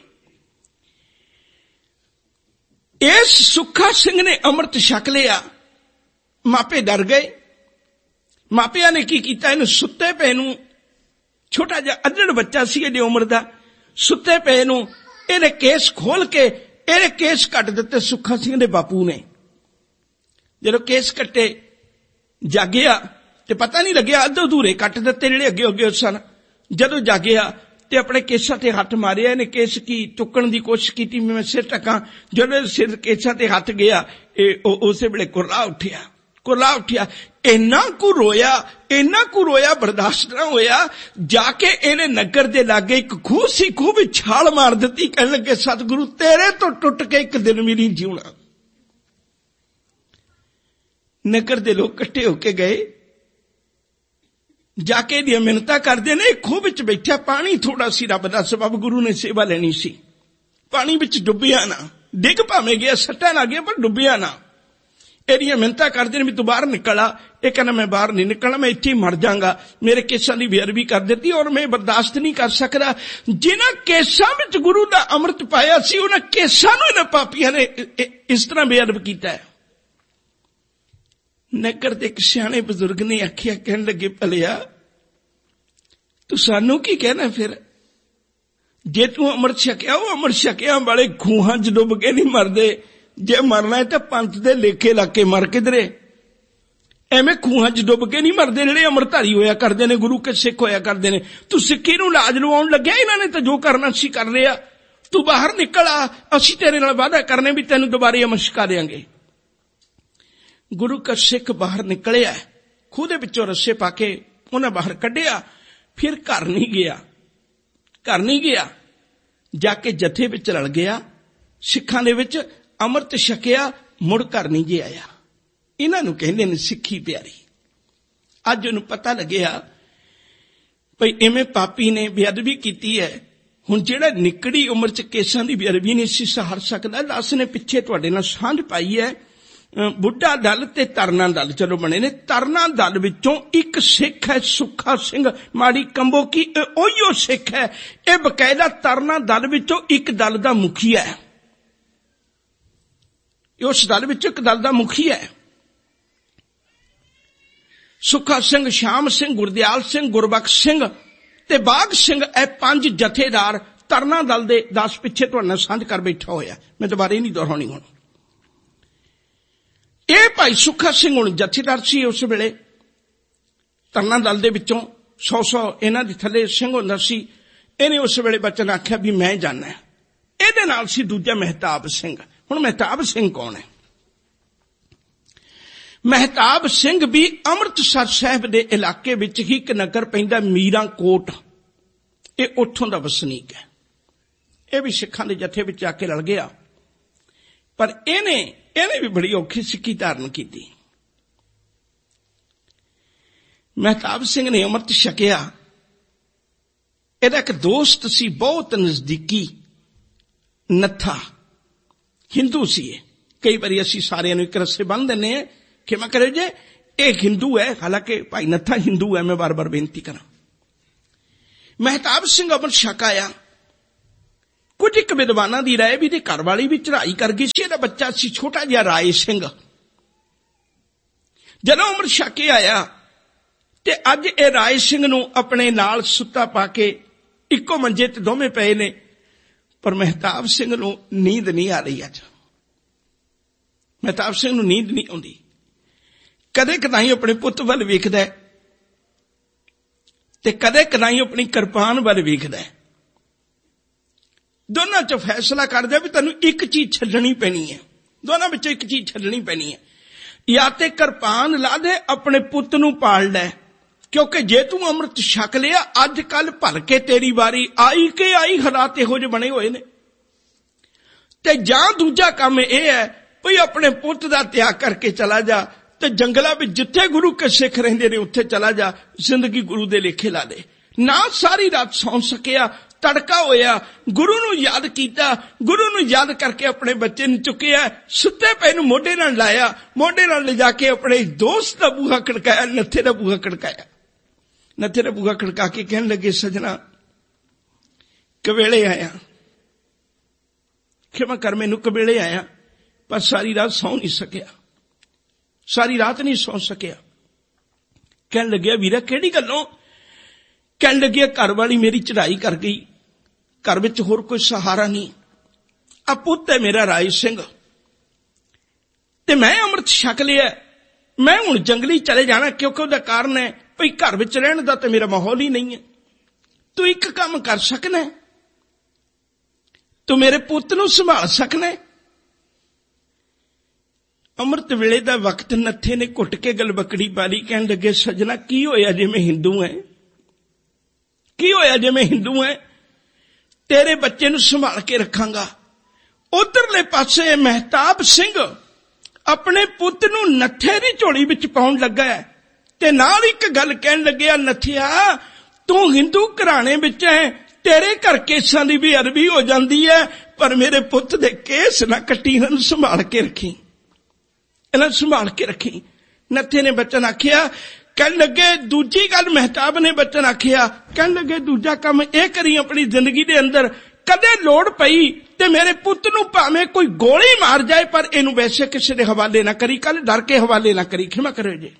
ਇਸ ਸੁੱਖਾ ਸਿੰਘ ਨੇ ਅੰਮ੍ਰਿਤ ਛਕ ਲਿਆ, ਮਾਪੇ ਡਰ ਗਏ। ਮਾਪਿਆਂ ਨੇ ਕੀ ਕੀਤਾ, ਇਹਨੂੰ ਸੁੱਤੇ ਪਏ ਨੂੰ, ਛੋਟਾ ਜਿਹਾ ਅੱਧੜ ਬੱਚਾ ਸੀ ਇਹਦੀ ਉਮਰ ਦਾ, ਸੁੱਤੇ ਪਏ ਨੂੰ ਇਹਨੇ ਕੇਸ ਖੋਲ ਕੇ ਇਹਨੇ ਕੇਸ ਕੱਟ ਦਿੱਤੇ ਸੁੱਖਾ ਸਿੰਘ ਦੇ ਬਾਪੂ ਨੇ। ਜਦੋਂ ਕੇਸ ਕੱਟੇ ਜਾਗਿਆ ਤੇ ਪਤਾ ਨਹੀਂ ਲੱਗਿਆ, ਅੱਧੇ ਅਧੂਰੇ ਕੱਟ ਦਿੱਤੇ ਜਿਹੜੇ ਅੱਗੇ ਅੱਗੇ ਸਨ। ਜਦੋਂ ਜਾਗਿਆ ਤੇ ਆਪਣੇ ਕੇਸਾਂ ਤੇ ਹੱਥ ਮਾਰਿਆ, ਇਹਨੇ ਕੇਸ ਕੀ ਚੁੱਕਣ ਦੀ ਕੋਸ਼ਿਸ਼ ਕੀਤੀ, ਮੈਂ ਸਿਰ ਢਕਾਂ। ਜਦੋਂ ਸਿਰ ਕੇਸਾਂ ਤੇ ਹੱਥ ਗਿਆ, ਇਹ ਉਸੇ ਵੇਲੇ ਕੁਰਲਾ ਉੱਠਿਆ, ਕੁਰਲਾ ਉੱਠਿਆ। ਇੰਨਾ ਕੁ ਰੋਇਆ, ਇੰਨਾ ਕੁ ਰੋਇਆ, ਬਰਦਾਸ਼ਤ ਨਾ ਹੋਇਆ। ਜਾ ਕੇ ਇਹਨੇ ਨਗਰ ਦੇ ਲਾਗੇ ਇੱਕ ਖੂਹ ਸੀ, ਖੂਹ ਵਿੱਚ ਛਾਲ ਮਾਰ ਦਿੱਤੀ। ਕਹਿਣ ਲੱਗੇ ਸਤਿਗੁਰੂ ਤੇਰੇ ਤੋਂ ਟੁੱਟ ਕੇ ਇੱਕ ਦਿਨ ਵੀ ਨਹੀਂ ਜਿਉਣਾ। ਨਗਰ ਦੇ ਲੋਕ ਇਕੱਠੇ ਹੋ ਕੇ ਗਏ, ਜਾ ਕੇ ਇਹਦੀਆਂ ਮਿੰਨਤਾਂ ਕਰਦੇ ਨੇ। ਖੂਹ ਵਿੱਚ ਬੈਠਿਆ, ਪਾਣੀ ਥੋੜਾ ਸੀ, ਰੱਬ ਦਾ ਸਬਬ, ਗੁਰੂ ਨੇ ਸੇਵਾ ਲੈਣੀ ਸੀ। ਪਾਣੀ ਵਿੱਚ ਡੁੱਬਿਆ ਨਾ, ਡਿੱਗ ਭਾਵੇਂ ਗਿਆ, ਸੱਟਾਂ ਲੱਗ ਗਿਆ ਪਰ ਡੁੱਬਿਆ ਨਾ। ਇਹਦੀਆਂ ਮਿੰਨਤਾਂ ਕਰਦੇ ਨੇ ਵੀ ਤੂੰ ਬਾਹਰ ਨਿਕਲ ਆ। ਇਹ ਕਹਿੰਦਾ ਮੈਂ ਬਾਹਰ ਨਹੀਂ ਨਿਕਲਣਾ, ਮੈਂ ਇੱਥੇ ਹੀ ਮਰ ਜਾਵਾਂਗਾ। ਮੇਰੇ ਕੇਸਾਂ ਦੀ ਬੇਅਦਬੀ ਕਰ ਦਿੱਤੀ ਔਰ ਮੈਂ ਬਰਦਾਸ਼ਤ ਨਹੀਂ ਕਰ ਸਕਦਾ। ਜਿਨ੍ਹਾਂ ਕੇਸਾਂ ਵਿੱਚ ਗੁਰੂ ਦਾ ਅੰਮ੍ਰਿਤ ਪਾਇਆ ਸੀ, ਉਹਨਾਂ ਕੇਸਾਂ ਨੂੰ ਇਹਨਾਂ ਪਾਪੀਆਂ ਨੇ ਇਸ ਤਰ੍ਹਾਂ ਬੇਅਦਬ ਕੀਤਾ ਹੈ। ਨਗਰ ਦੇ ਇੱਕ ਸਿਆਣੇ ਬਜ਼ੁਰਗ ਨੇ ਆਖਿਆ, ਕਹਿਣ ਲੱਗੇ ਭਲਿਆ ਤੂੰ ਸਾਨੂੰ ਕੀ ਕਹਿਣਾ, ਫਿਰ जे तू अमृत छकिया वो अमृत छकिया वाले खूहां च डुब के नहीं मरदे, जे मरना है तो पंथ दे लेखे ला के मर किधरे, एवें खूहां च डुब के नहीं मरदे जिहड़े अमृतधारी होया करदे ने, गुरु के सिख होया करदे ने। तू सिक्की नूं लाज लवाउण लग्या, इन्हां ने तो जो करना सी कर लिया, तू बाहर निकल आ, असीं तेरे नाल वादा करने भी तैनूं दोबारे अमृत छका देंगे। गुरु का सिख बाहर निकलिया, खूह दे विचों रस्से पाके उन्हें बाहर कढ़िया, फिर घर नहीं गया, घर नहीं गया, जाके जथे विच रल गया, सिखां दे विच अमृत छकिया, मुड़ घर नहीं जे आया। इन्हां नूं कहंदे ने सिक्खी प्यारी। अज उहनूं पता लग्या भई इवें पापी ने बेअदबी कीती है, हुण जिहड़ा निकड़ी उम्र च केसां दी बेअदबी नहीं सी सहार सकदा। दस ने पिछे तुहाडे नाल सांझ पाई है, बुढ़ा दल ते तरना दल चलो बने ने। तरना दल विचों एक सिख है सुखा सिंह माड़ी कंबो की, ओहियो सिख है, यह बकायदा तरना दल विचों एक दल दा मुखिया है, उस दल विचों एक दल दा मुखिया है। सुखा सिंह, श्याम सिंह, गुरदयाल सिंह, गुरबख्श सिंह ते बाघ सिंह, ए पंज जथेदार तरना दल दे दस पिछे तुहाडे नाल सांझ कर बैठा होया। मैं दोबारा नहीं दोहराउणी हुण। ਇਹ ਭਾਈ ਸੁੱਖਾ ਸਿੰਘ ਹੁਣ ਜਥੇਦਾਰ ਸੀ ਉਸ ਵੇਲੇ, ਤਰਨਾ ਦਲ ਦੇ ਵਿੱਚੋਂ ਸੌ ਸੌ ਇਹਨਾਂ ਦੇ ਥੱਲੇ ਸਿੰਘ ਹੁੰਦਾ ਸੀ। ਇਹਨੇ ਉਸ ਵੇਲੇ ਬਚਨ ਆਖਿਆ ਵੀ ਮੈਂ ਜਾਣਾ। ਇਹਦੇ ਨਾਲ ਸੀ ਦੂਜਾ ਮਹਿਤਾਬ ਸਿੰਘ। ਹੁਣ ਮਹਿਤਾਬ ਸਿੰਘ ਕੌਣ ਹੈ? ਮਹਿਤਾਬ ਸਿੰਘ ਵੀ ਅੰਮ੍ਰਿਤਸਰ ਸਾਹਿਬ ਦੇ ਇਲਾਕੇ ਵਿੱਚ ਹੀ ਇੱਕ ਨਗਰ ਪੈਂਦਾ ਮੀਰਾਂ ਕੋਟ, ਇਹ ਉੱਥੋਂ ਦਾ ਵਸਨੀਕ ਹੈ। ਇਹ ਵੀ ਸਿੱਖਾਂ ਦੇ ਜਥੇ ਵਿੱਚ ਆ ਕੇ ਰਲ ਗਿਆ, ਪਰ ਇਹਨੇ ਇਹਨੇ ਵੀ ਬੜੀ ਔਖੀ ਸਿੱਖੀ ਧਾਰਨ ਕੀਤੀ। ਮਹਿਤਾਬ ਸਿੰਘ ਨੇ ਅੰਮ੍ਰਿਤ ਛਕਿਆ। ਇਹਦਾ ਇੱਕ ਦੋਸਤ ਸੀ ਬਹੁਤ ਨਜ਼ਦੀਕੀ, ਨੱਥਾ, ਹਿੰਦੂ ਸੀ। ਇਹ ਕਈ ਵਾਰੀ ਅਸੀਂ ਸਾਰਿਆਂ ਨੂੰ ਇੱਕ ਰੱਸੇ ਬੰਨ੍ਹ ਦਿੰਦੇ ਹਾਂ ਕਿ ਮੈਂ ਕਰੇ ਜੇ ਇਹ ਹਿੰਦੂ ਹੈ, ਹਾਲਾਂਕਿ ਭਾਈ ਨੱਥਾ ਹਿੰਦੂ ਹੈ। ਮੈਂ ਬਾਰ ਬਾਰ ਬੇਨਤੀ ਕਰਾਂ, ਮਹਿਤਾਬ ਸਿੰਘ ਅੰਮ੍ਰਿਤ ਛਕ ਆਇਆ। ਕੁਝ ਇੱਕ ਵਿਦਵਾਨਾਂ ਦੀ ਰਾਏ ਵੀ ਇਹਦੀ ਘਰ ਵਾਲੀ ਵੀ ਚੜ੍ਹਾਈ ਕਰ ਗਈ ਸੀ, ਇਹਦਾ ਬੱਚਾ ਸੀ ਛੋਟਾ ਜਿਹਾ ਰਾਏ ਸਿੰਘ। ਜਦੋਂ ਅੰਮ੍ਰਿਤ ਛਕ ਕੇ ਆਇਆ ਤੇ ਅੱਜ ਇਹ ਰਾਏ ਸਿੰਘ ਨੂੰ ਆਪਣੇ ਨਾਲ ਸੁੱਤਾ ਪਾ ਕੇ ਇੱਕੋ ਮੰਜੇ ਤੇ ਦੋਵੇਂ ਪਏ ਨੇ, ਪਰ ਮਹਿਤਾਬ ਸਿੰਘ ਨੂੰ ਨੀਂਦ ਨਹੀਂ ਆ ਰਹੀ। ਅੱਜ ਮਹਿਤਾਬ ਸਿੰਘ ਨੂੰ ਨੀਂਦ ਨਹੀਂ ਆਉਂਦੀ। ਕਦੇ ਕਦਾਈ ਆਪਣੇ ਪੁੱਤ ਵੱਲ ਵੇਖਦਾ ਤੇ ਕਦੇ ਕਦਾਈ ਆਪਣੀ ਕਿਰਪਾਨ ਵੱਲ ਵੇਖਦਾ। ਦੋਨਾਂ ਚ ਫੈਸਲਾ ਕਰਦਾ ਵੀ ਤੈਨੂੰ ਇੱਕ ਚੀਜ਼ ਛੱਡਣੀ ਪੈਣੀ ਹੈ, ਦੋਨਾਂ ਵਿੱਚੋਂ ਇੱਕ ਚੀਜ਼ ਛੱਡਣੀ ਪੈਣੀ ਹੈ। ਜਾਂ ਤੇ ਕਿਰਪਾਨ ਲਾ ਦੇ, ਆਪਣੇ ਪੁੱਤ ਨੂੰ ਪਾਲ ਲੈ, ਕਿਉਂਕਿ ਜੇ ਤੂੰ ਅੰਮ੍ਰਿਤ ਛਕ ਲਿਆ ਅੱਜ ਕੱਲ ਭਰ ਕੇ ਤੇਰੀ ਵਾਰੀ ਆਈ ਕਿ ਆਈ ਹਾਲਾਤ ਇਹੋ ਜਿਹੇ ਬਣੇ ਹੋਏ ਨੇ। ਤੇ ਜਾਂ ਦੂਜਾ ਕੰਮ ਇਹ ਹੈ ਵੀ ਆਪਣੇ ਪੁੱਤ ਦਾ ਤਿਆਗ ਕਰਕੇ ਚਲਾ ਜਾ ਤੇ ਜੰਗਲਾਂ ਵਿੱਚ ਜਿੱਥੇ ਗੁਰੂ ਕੇ ਸਿੱਖ ਰਹਿੰਦੇ ਨੇ ਉੱਥੇ ਚਲਾ ਜਾ, ਜ਼ਿੰਦਗੀ ਗੁਰੂ ਦੇ ਲੇਖੇ ਲਾ ਦੇ। ਨਾ ਸਾਰੀ ਰਾਤ ਸੌਂ ਸਕਿਆ, ਤੜਕਾ ਹੋਇਆ, ਗੁਰੂ ਨੂੰ ਯਾਦ ਕੀਤਾ, ਗੁਰੂ ਨੂੰ ਯਾਦ ਕਰਕੇ ਆਪਣੇ ਬੱਚੇ ਨੂੰ ਚੁੱਕਿਆ, ਸੁੱਤੇ ਪਏ ਨੂੰ ਮੋਢੇ ਨਾਲ ਲਾਇਆ, ਮੋਢੇ ਨਾਲ ਲਿਜਾ ਕੇ ਆਪਣੇ ਦੋਸਤ ਦਾ ਬੂਹਾ ਖੜਕਾਇਆ, ਨੱਥੇ ਦਾ ਬੂਹਾ ਖੜਕਾਇਆ। ਨੱਥੇ ਦਾ ਬੂਹਾ ਖੜਕਾ ਕੇ ਕਹਿਣ ਲੱਗੇ, ਸਜਣਾ ਕਵੇਲੇ ਆਇਆ, ਖਿਮਾ ਕਰ ਮੈਨੂੰ ਕਵੇਲੇ ਆਇਆ, ਪਰ ਸਾਰੀ ਰਾਤ ਸੌਂ ਨਹੀਂ ਸਕਿਆ, ਸਾਰੀ ਰਾਤ ਨਹੀਂ ਸੌਂ ਸਕਿਆ। ਕਹਿਣ ਲੱਗਿਆ, ਵੀਰਾ ਕਿਹੜੀ ਗੱਲੋਂ? ਕਹਿਣ ਲੱਗਿਆ, ਘਰ ਵਾਲੀ ਮੇਰੀ ਚੜ੍ਹਾਈ ਕਰ ਗਈ, ਘਰ ਵਿੱਚ ਹੋਰ ਕੋਈ ਸਹਾਰਾ ਨਹੀਂ, ਆ ਪੁੱਤ ਹੈ ਮੇਰਾ ਰਾਏ ਸਿੰਘ ਤੇ ਮੈਂ ਅੰਮ੍ਰਿਤ ਛਕ ਲਿਆ, ਮੈਂ ਹੁਣ ਜੰਗਲੀ ਚਲੇ ਜਾਣਾ, ਕਿਉਂਕਿ ਉਹਦਾ ਕਾਰਨ ਹੈ ਭਈ ਘਰ ਵਿੱਚ ਰਹਿਣ ਦਾ ਤੇ ਮੇਰਾ ਮਾਹੌਲ ਹੀ ਨਹੀਂ ਹੈ। ਤੂੰ ਇੱਕ ਕੰਮ ਕਰ ਸਕਣਾ, ਤੂੰ ਮੇਰੇ ਪੁੱਤ ਨੂੰ ਸੰਭਾਲ ਸਕਣਾ। ਅੰਮ੍ਰਿਤ ਵੇਲੇ ਦਾ ਵਕਤ ਨੱਥੇ ਨੇ ਘੁੱਟ ਕੇ ਗਲਬਕੜੀ ਪਾ ਲਈ। ਕਹਿਣ ਲੱਗੇ, ਸਜਣਾ ਕੀ ਹੋਇਆ ਜੇ ਮੈਂ ਹਿੰਦੂ ਹੈ, ਕੀ ਹੋਇਆ ਜੇ ਮੈਂ ਹਿੰਦੂ ਹੈ, ਤੇਰੇ ਬੱਚੇ ਨੂੰ ਸੰਭਾਲ ਕੇ ਰੱਖਾਂਗਾ। ਉਧਰਲੇ ਪਾਸੇ ਮਹਿਤਾਬ ਸਿੰਘ ਆਪਣੇ ਪੁੱਤ ਨੂੰ ਨੱਥੇ ਦੀ ਝੋਲੀ ਵਿੱਚ ਪਾਉਣ ਲੱਗਾ ਤੇ ਨਾਲ ਇੱਕ ਗੱਲ ਕਹਿਣ ਲੱਗਿਆ, ਨੱਥਿਆ ਤੂੰ ਹਿੰਦੂ ਘਰਾਣੇ ਵਿੱਚ ਹੈ, ਤੇਰੇ ਘਰ ਕੇਸਾਂ ਦੀ ਵੀ ਅਰਬੀ ਹੋ ਜਾਂਦੀ ਹੈ, ਪਰ ਮੇਰੇ ਪੁੱਤ ਦੇ ਕੇਸ ਨਾ ਕੱਟੀ, ਇਹਨਾਂ ਨੂੰ ਸੰਭਾਲ ਕੇ ਰੱਖੀ, ਇਹਨਾਂ ਨੂੰ ਸੰਭਾਲ ਕੇ ਰੱਖੀ। ਨੱਥੇ ਨੇ ਬਚਨ ਆਖਿਆ। ਕਹਿਣ ਲੱਗੇ, ਦੂਜੀ ਗੱਲ ਮਹਿਤਾਬ ਨੇ ਬਚਨ ਆਖਿਆ, ਕਹਿਣ ਲੱਗੇ ਦੂਜਾ ਕੰਮ ਇਹ ਕਰੀ ਆਪਣੀ ਜ਼ਿੰਦਗੀ ਦੇ ਅੰਦਰ, ਕਦੇ ਲੋੜ ਪਈ ਤੇ ਮੇਰੇ ਪੁੱਤ ਨੂੰ ਭਾਵੇਂ ਕੋਈ ਗੋਲੀ ਮਾਰ ਜਾਏ ਪਰ ਇਹਨੂੰ ਵੈਸੇ ਕਿਸੇ ਦੇ ਹਵਾਲੇ ਨਾ ਕਰੀ, ਕੱਲ ਡਰ ਕੇ ਹਵਾਲੇ ਨਾ ਕਰੀ, ਖਿਮਾ ਕਰਿਓ ਜੀ।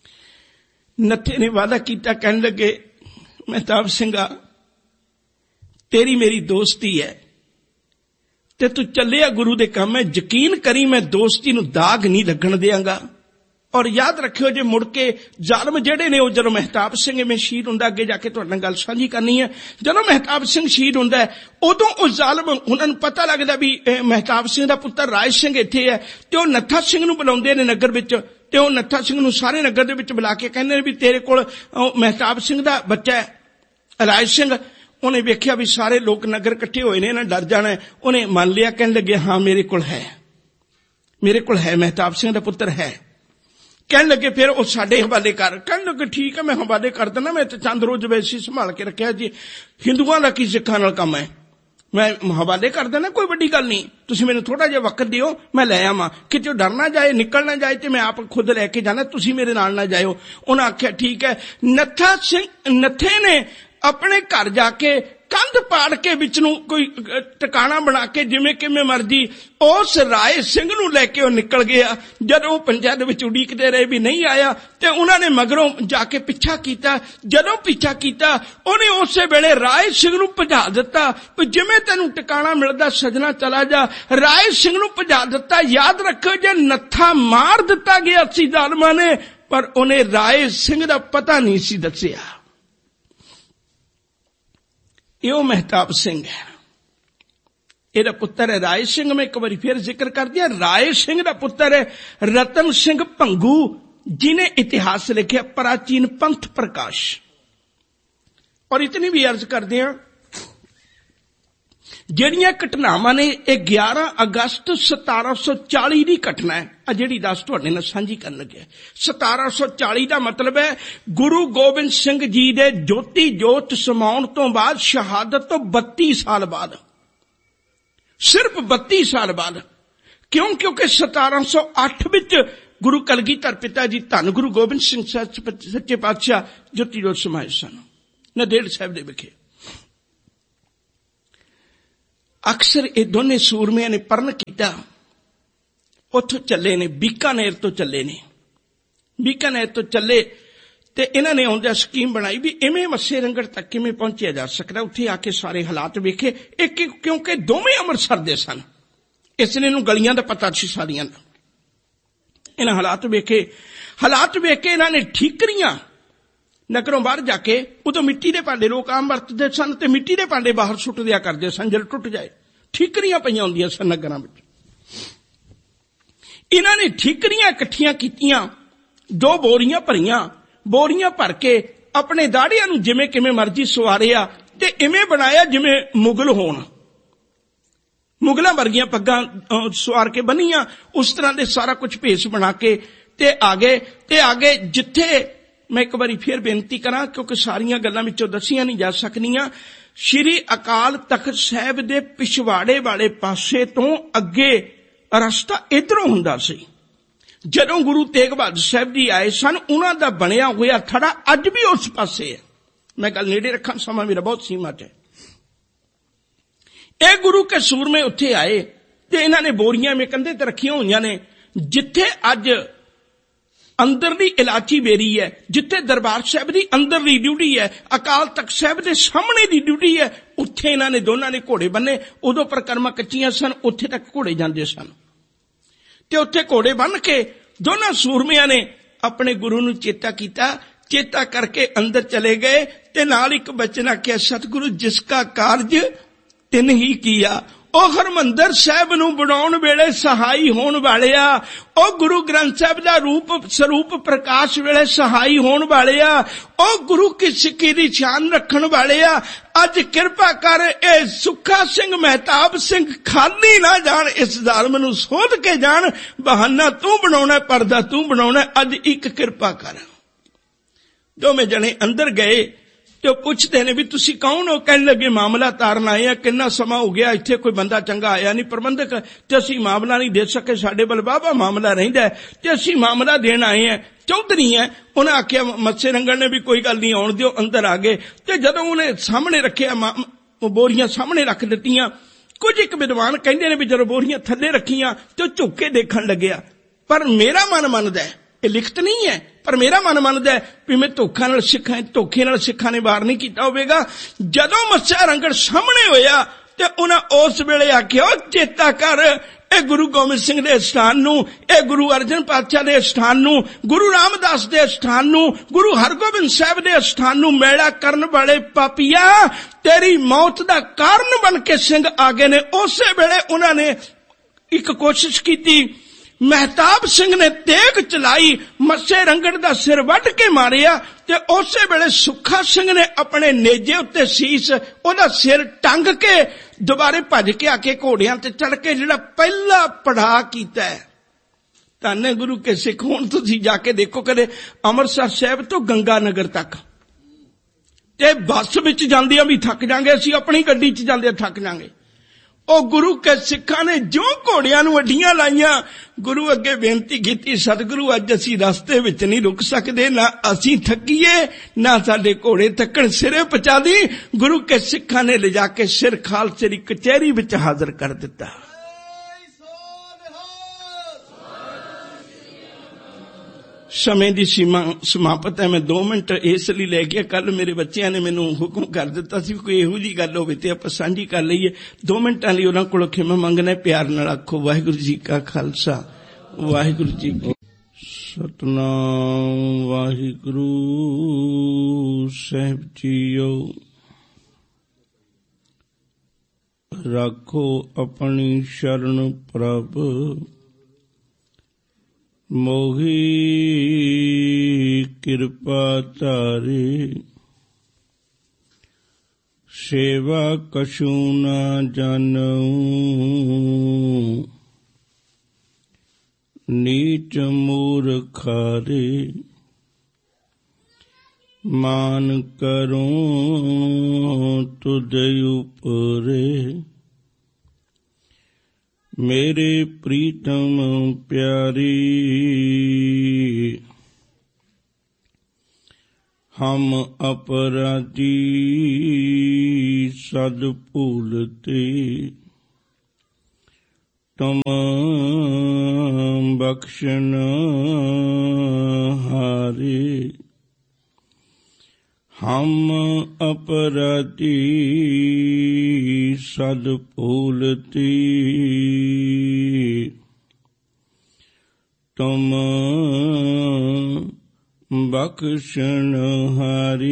ਨੱਥੇ ਨੇ ਵਾਅਦਾ ਕੀਤਾ। ਕਹਿਣ ਲੱਗੇ, ਮਹਿਤਾਬ ਸਿੰਘਾ तेरी मेरी दोस्ती है ते तू चलिया गुरु दे काम है, यकीन करी मैं दोस्ती नूं दाग नहीं लगण देंगा। और याद रखियो जे मुड़ के जालम जेड़े ने वो जदों महताब सिंह में शहीद हुंदा, अगे जाके तुहाडे नाल गल साझी करनी है, जदों महताब सिंह शहीद हुंदा है उदों उस जालम उन्हां नूं पता लगदा भी महताब सिंह दा पुत्तर राज सिंह इत्थे है, ते वो नत्था सिंह नूं बुलाउंदे ने नगर विच, ते वो नत्था सिंह नूं सारे नगर दे विच बुला के कहंदे ने भी तेरे कोल महताब सिंह दा बच्चा है राज सिंह। उन्हें वेख्या भी सारे लोग नगर इकट्ठे होए ने, ना डर जाना है, उन्हें मान लिया, कहने लगे हाँ मेरे कोल है, मेरे कोल है, महताब सिंह दा पुत्तर है। कहने लगे फिर वो साडे हवाले कर, कहने लगे ठीक है मैं हवाले कर देना, मैं तो चंद रोज वैसे संभाल के रखा जी, हिंदुआं दा की सिखां नाल काम है, मैं हवाले कर देना, कोई बड़ी गल नहीं, तुसीं मैनूं थोड़ा जिहा वक्त दिओ, मैं लै आवां, किते डर ना जाए निकल ना जाए ते मैं आप खुद लैके जाना, तुसीं मेरे नाल ना जाओ। उन्हें आख्या ठीक है। नत्था सिंह नत्थे ने अपने घर जाके कंध पाड़ के विच नूं कोई टिकाणा बना के जिवें किवें मर्जी उस राय सिंह नूं लैके वो निकल गया। जदों पंचायत विच उड़ीकदे रहे भी नहीं आया ते उन्हां ने मगरों जाके पिछा कीता। जदों पिछा कीता उहने उसे वेले राय सिंह नूं भजा दिता, जिवें तैनूं टिकाणा मिलदा सजना चला जा। राय सिंह नूं भजा दिता। याद रखो जे नत्था मार दिता गया सी जालमां ने, पर उहने राय सिंह दा पता नहीं सी दस्सिया। यो महताब सिंह है, एदा पुत्र है राय सिंह। मैं एक बार फिर जिक्र कर दिया, राय सिंह दा पुत्र है रतन सिंह भंगू, जिन्हें इतिहास लिखा प्राचीन पंथ प्रकाश। और इतनी भी अर्ज कर दिया, ਜਿਹੜੀਆਂ ਘਟਨਾਵਾਂ ਨੇ ਇਹ ग्यारह अगस्त सतारह सौ चाली ਦੀ घटना है, आ ਜਿਹੜੀ ਦੱਸ ਤੁਹਾਡੇ ਨਾਲ ਸਾਂਝੀ ਕਰਨ ਲੱਗਿਆ। सतारह सौ चाली ਦਾ ਮਤਲਬ ਹੈ ਗੁਰੂ ਗੋਬਿੰਦ ਸਿੰਘ ਜੀ ਦੇ ਜੋਤੀ ਜੋਤ ਸਮਾਉਣ ਤੋਂ ਬਾਅਦ, ਸ਼ਹਾਦਤ ਤੋਂ बत्ती साल बाद, सिर्फ बत्ती साल बाद। क्यों? क्योंकि सतारह सौ आठ विच गुरु कलगीधर पिता जी धन गुरु गोबिंद सिंह सच्चे पातशाह ਜੋਤੀ ਜੋਤ ਸਮਾਏ ਸਨ ਨੰਦੇੜ ਸਾਹਿਬ ਦੇ ਵਿਖੇ। अक्सर ये दोनों सूरमिया ने परण किया, उथों चले ने बीकानेर तो चले ने, बीकानेर तो चले ते इन्हां ने आउंदे स्कीम बनाई भी इवें मस्से रंगड़ तक किवें पहुंचिया जा सकदा। उत्थे आके सारे हालात वेखे, एक क्योंकि दोवें अमृतसर दे सन, इसलिए इन्हूं गलियां दा पता सी सारियां दा। इन्हां हालात वेखे, हालात वेख के इन्हां ने ठीकरियां नगरों बाहर जाके, उदों मिट्टी दे भांडे लोग आम वरतदे सन ते मिट्टी दे भांडे बाहर सुट दिया करदे सन, जद टुट जाए। ठीकरियां पईयां हुंदियां सन नगरां विच। इन्हां ने ठीकरियां इकट्ठियां कीतियां, दो बोरियां भरियां, बोरियां भर के अपने दाड़ियां नूं जिवें किवें मर्जी सवारिया ते इवें बनाया जिवें मुगल होण, मुगलां वर्गियां पग्गां सवार के बन्नियां, उस तरह दे सारा कुछ भेस बना के ते आगे ते आगे जिथे मैं एक बारी फिर बेनती करा, क्योंकि सारियां गल्लां विचों दसियां नहीं जा सकनियां। श्री अकाल तख्त साहिब दे पिछवाड़े वाले पासे तो अगे रस्ता इधरों हुंदा सी। जदों गुरु तेग बहादुर साहिब जी आए सन, उन्हां दा बनिया होया थड़ा अज भी उस पासे है। मैं गल नेड़े रखा, समा मेरा बहुत सीमित है। ए गुरु के सूरमे उत्थे आए ते इन्हां ने बोरियां में कंधे ते रखियां होईयां ने, जिथे अज अंदरली इलाची बेरी है, जिथे दरबार साहब की अंदरली ड्यूटी है, अकाल तख्त साहब के सामने की ड्यूटी है, उत्थे इन्हां ने दोनों ने घोड़े बन्ने। उदों परिक्रमा कच्चियां सन, उत्थे तक घोड़े जांदे सन ते उत्थे घोड़े बन के दोनों सूरमियां ने अपने गुरु नूं चेता कीता। चेता करके अंदर चले गए ते नाल इक बचन आख्या, सतगुरु जिसका कारज तिन ही किया। ओ हरमंदर साहब नूं बनाउण वेले सहाई होण वालिया, ओ गुरु ग्रंथ साहब दा रूप स्वरूप प्रकाश वेले सहाई होण वालिया, ओ गुरु की सिक्की दी शान रखण वालिया, अज किरपा कर ए सुखा सिंह महताब सिंह खाली ना जान, इस जालम नूं सोध के जान। बहाना तू बनाउणा, पर्दा तू बनाउणा, अज एक किरपा कर। दोवें जने अंदर गए तो पुछते ने भी तुसी कौन हो? कहने लगे मामला तारन आए हैं, किन्ना समा हो गया इत्थे कोई बंदा चंगा आया नहीं, प्रबंधक ते असी मामला नहीं दे सके, साडे बल बाबा मामला रहिंदा है ते असी मामला देण आए हैं। चौधरी है, उन्हें आख्या मत्से रंगण ने भी कोई गल नहीं आउण दिओ। अंदर आ गए ते जदों उन्हें सामने रखिया, बोरियां सामने रख दित्तियां। कुछ एक विद्वान कहंदे ने भी जदों बोरियां थल्ले रखियां ते झुक के देखण लग्या, पर मेरा मन मनदा है, ये लिखत नहीं है, पर मेरा मन मनदा है भी मैं धोखा नाल सिखां धोखे नाल सिखां ने वार नहीं कीता होवेगा। जदों मੱਸਿਆ रंगड़ सामने होया ते उन्हां उस वेले आखिया चेता कर ए गुरु गोबिंद सिंह दे स्थान नूं, ए गुरु अर्जन पातशाह दे स्थान नूं, गुरु रामदास दे स्थान नूं, गुरु हरगोबिंद साहब दे स्थान नूं मैला करन वाले पापिया तेरी मौत दा कारण बन के सिंह आ गए ने। उसे वेले उन्हां ने एक कोशिश की, महताब सिंह ने तेग चलाई, मੱਸੇ रंगड़ दा सिर वड के मारिया ते उसे वेले सुखा सिंह ने अपने नेजे उत्ते सीस ओदा सिर टंग के दोबारे भज के आके घोड़ियां ते चढ़ के जिहड़ा पहला पड़ा कीता है। धन गुरु के सिख हुण तुसीं जाके देखो कदे अमृतसर साहिब तो गंगानगर तक ते बस विच जांदियां भी थक जांगे, असीं अपनी गड्डी च जांदे थक जांगे। ओ गुरु के सिखां ने जो घोड़ियां नूं अड्डियां लाइयां, गुरु अगे बेनती की, सतगुरु अज असीं रस्ते विच नहीं रुक सकदे, ना असीं थकीए ना साडे घोड़े थकण, सिरे पहुंचा दी। गुरु के सिखां ने ले जाके सिर खालसे दी कचहरी विच हाज़र कर दिता। समय की सीमा समाप्त है, मैं दो मिनट इसलिए लै गया। कल मेरे बच्चों ने मैनू हुक्म कर दिता सी कोई इहो जी गल होवे ते आपां सांझी कर लईए। दो मिनटां लई उन्हां कोलों खिमा मंगना, प्यार नाल आखो वाहिगुरू जी का खालसा वाहिगुरू जी की सतनाम। वाहिगुरू साहिब जीओ राखो अपनी शरण प्रभ, मोही कृपा तारे, सेवा कछु न जानऊं, नीच मूर्खारे, मान करूं तुझ उपरे, मेरे प्रीतम प्यारी, हम अपराधी सद भूलते, तुम बख्शन हारे, हम अपराधी सद भूलते, तुम बख्शन हारी।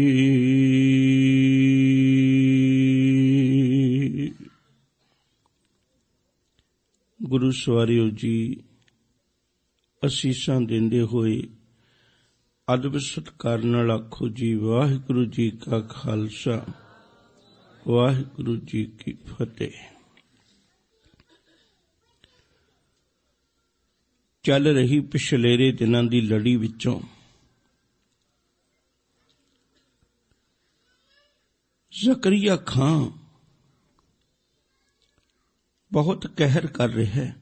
गुरु सवारियो जी, असीसां देंदे होए अदब सत्कार नाल आखो जी वाहिगुरू जी का खालसा वाहिगुरू जी की फतेह। चल रही पिछलेरे दिनां दी लड़ी विचों ज़करिया खां बहुत कहर कर रहा है।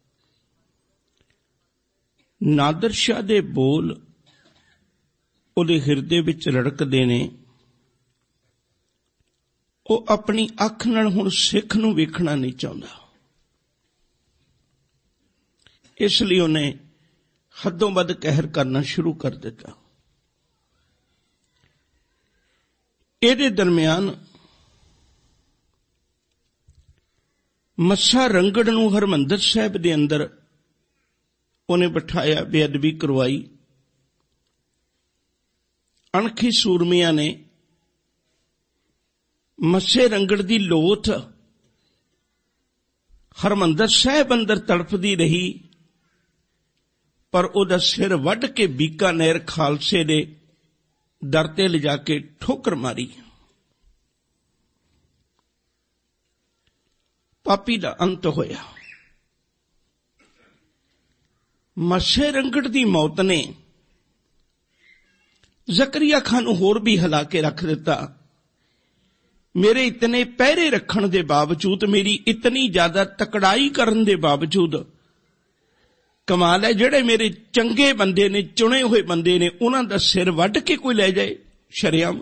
नादर शाह दे बोल उहदे हिरदे विच रड़कदे ने। वो अपनी अख नाल हुण सिख नूं वेखना नहीं चाहुंदा, इसलिए उन्हें हदों वध कहर करना शुरू कर दिता। इहदे दरमियान मੱਸਾ रंगड़ नूं हरमंदर साहिब दे अंदर उन्हें बिठाया, बेअदबी करवाई। अणखी सूरमियां ने मੱਸੇ रंगड़ दी लोथ हरमंदर साहिब अंदर तड़पदी रही, पर उहदा सिर वड के बीकानेर खालसे दे दर ते ले जाके ठोकर मारी। पापी दा अंत होया। मੱਸੇ रंगड़ दी मौत ने ज़करिया खान नूं होर भी हिला के रख दिता। मेरे इतने पहरे रखण दे बावजूद, मेरी इतनी ज्यादा तकड़ाई करन दे बावजूद, कमाल है जेड़े मेरे चंगे बंदे ने, चुने हुए बंदे ने, उन्हां दा सिर वड के कोई ले जाए शरेआम।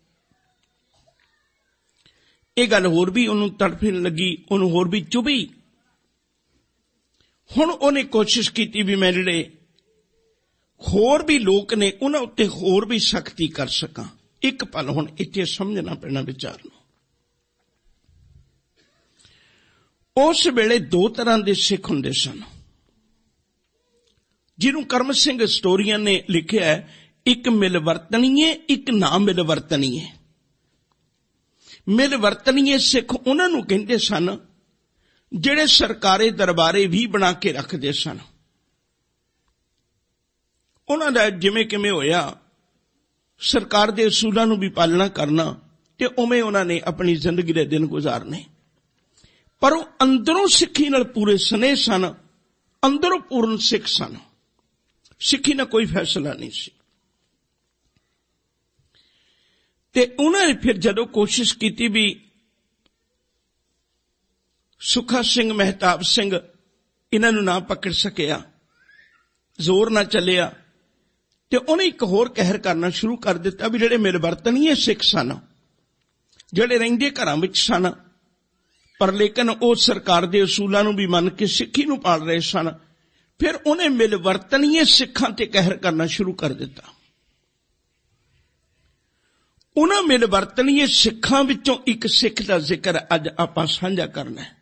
ये गल होर भी उन्होंने तड़फन लगी, उन्होंने होर भी चुभी। हुण उन्हें कोशिश की भी मैं जिहड़े ਹੋਰ ਵੀ ਲੋਕ ਨੇ ਉਹਨਾਂ ਉੱਤੇ ਹੋਰ ਵੀ ਸਖਤੀ ਕਰ ਸਕਾਂ। ਇੱਕ ਪਲ ਹੁਣ ਇੱਥੇ ਸਮਝਣਾ ਪੈਣਾ ਵਿਚਾਰ ਨੂੰ। ਉਸ ਵੇਲੇ ਦੋ ਤਰ੍ਹਾਂ ਦੇ ਸਿੱਖ ਹੁੰਦੇ ਸਨ, ਜਿਹਨੂੰ ਕਰਮ ਸਿੰਘ ਹਿਸਟੋਰੀਅਨ ਨੇ ਲਿਖਿਆ ਹੈ, ਇੱਕ ਮਿਲਵਰਤਣੀਏ, ਇੱਕ ਨਾ ਮਿਲਵਰਤਣੀਏ। ਮਿਲਵਰਤਣੀਏ ਸਿੱਖ ਉਹਨਾਂ ਨੂੰ ਕਹਿੰਦੇ ਸਨ ਜਿਹੜੇ ਸਰਕਾਰੀ ਦਰਬਾਰੇ ਵੀ ਬਣਾ ਕੇ ਰੱਖਦੇ ਸਨ। ਉਹਨਾਂ ਦਾ ਜਿਵੇਂ ਕਿਵੇਂ ਹੋਇਆ ਸਰਕਾਰ ਦੇ ਅਸੂਲਾਂ ਨੂੰ ਵੀ ਪਾਲਣਾ ਕਰਨਾ ਤੇ ਉਵੇਂ ਉਹਨਾਂ ਨੇ ਆਪਣੀ ਜ਼ਿੰਦਗੀ ਦੇ ਦਿਨ ਗੁਜ਼ਾਰਨੇ, ਪਰ ਉਹ ਅੰਦਰੋਂ ਸਿੱਖੀ ਨਾਲ ਪੂਰੇ ਸਨੇਹ ਸਨ, ਅੰਦਰੋਂ ਪੂਰਨ ਸਿੱਖ ਸਨ। ਸਿੱਖੀ ਨਾਲ ਕੋਈ ਫੈਸਲਾ ਨਹੀਂ ਸੀ। ਤੇ ਉਹਨਾਂ ਨੇ ਫਿਰ ਜਦੋਂ ਕੋਸ਼ਿਸ਼ ਕੀਤੀ ਵੀ ਸੁੱਖਾ ਸਿੰਘ, ਮਹਿਤਾਬ ਸਿੰਘ ਇਹਨਾਂ ਨੂੰ ਨਾ ਪਕੜ ਸਕਿਆ, ਜ਼ੋਰ ਨਾ ਚੱਲਿਆ, ਤੇ ਉਹਨੇ ਇੱਕ ਹੋਰ ਕਹਿਰ ਕਰਨਾ ਸ਼ੁਰੂ ਕਰ ਦਿੱਤਾ ਵੀ ਜਿਹੜੇ ਮਿਲਵਰਤਣੀਏ ਸਿੱਖ ਸਨ, ਜਿਹੜੇ ਰਹਿੰਦੇ ਘਰਾਂ ਵਿੱਚ ਸਨ, ਪਰ ਲੇਕਿਨ ਉਹ ਸਰਕਾਰ ਦੇ ਅਸੂਲਾਂ ਨੂੰ ਵੀ ਮੰਨ ਕੇ ਸਿੱਖੀ ਨੂੰ ਪਾਲ ਰਹੇ ਸਨ, ਫਿਰ ਉਹਨੇ ਮਿਲਵਰਤਣੀਏ ਸਿੱਖਾਂ ਤੇ ਕਹਿਰ ਕਰਨਾ ਸ਼ੁਰੂ ਕਰ ਦਿੱਤਾ। ਉਹਨਾਂ ਮਿਲਵਰਤਣੀਏ ਸਿੱਖਾਂ ਵਿੱਚੋਂ ਇੱਕ ਸਿੱਖ ਦਾ ਜ਼ਿਕਰ ਅੱਜ ਆਪਾਂ ਸਾਂਝਾ ਕਰਨਾ ਹੈ।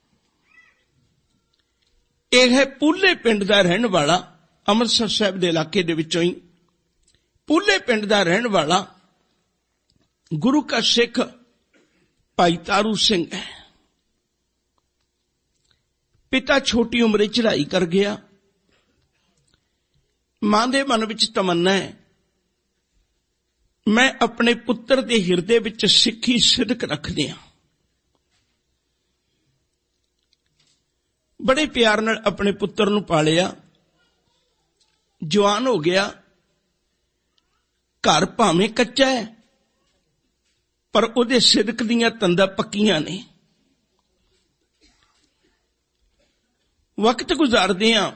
ਇਹ ਹੈ ਪੂਲੇ ਪਿੰਡ ਦਾ ਰਹਿਣ ਵਾਲਾ, ਅੰਮ੍ਰਿਤਸਰ ਸਾਹਿਬ ਦੇ ਇਲਾਕੇ ਦੇ ਵਿੱਚੋਂ ਹੀ ਪੂਲੇ ਪਿੰਡ ਦਾ ਰਹਿਣ ਵਾਲਾ ਗੁਰੂ ਕਾ ਸਿੱਖ ਭਾਈ ਤਾਰੂ ਸਿੰਘ ਹੈ। ਪਿਤਾ ਛੋਟੀ ਉਮਰੇ ਚੜ੍ਹਾਈ ਕਰ ਗਿਆ। ਮਾਂ ਦੇ ਮਨ ਵਿੱਚ ਤਮੰਨਾ ਹੈ ਮੈਂ ਆਪਣੇ ਪੁੱਤਰ ਦੇ ਹਿਰਦੇ ਵਿੱਚ ਸਿੱਖੀ ਸਿਦਕ ਰੱਖਦੇ ਹਾਂ। ਬੜੇ ਪਿਆਰ ਨਾਲ ਆਪਣੇ ਪੁੱਤਰ ਨੂੰ ਪਾਲਿਆ, ਜਵਾਨ ਹੋ ਗਿਆ। ਘਰ ਭਾਵੇਂ ਕੱਚਾ ਹੈ ਪਰ ਉਹਦੇ ਸਿਦਕ ਦੀਆਂ ਤੰਦਾਂ ਪੱਕੀਆਂ ਨੇ। ਵਕਤ ਗੁਜ਼ਾਰਦੇ ਹਾਂ,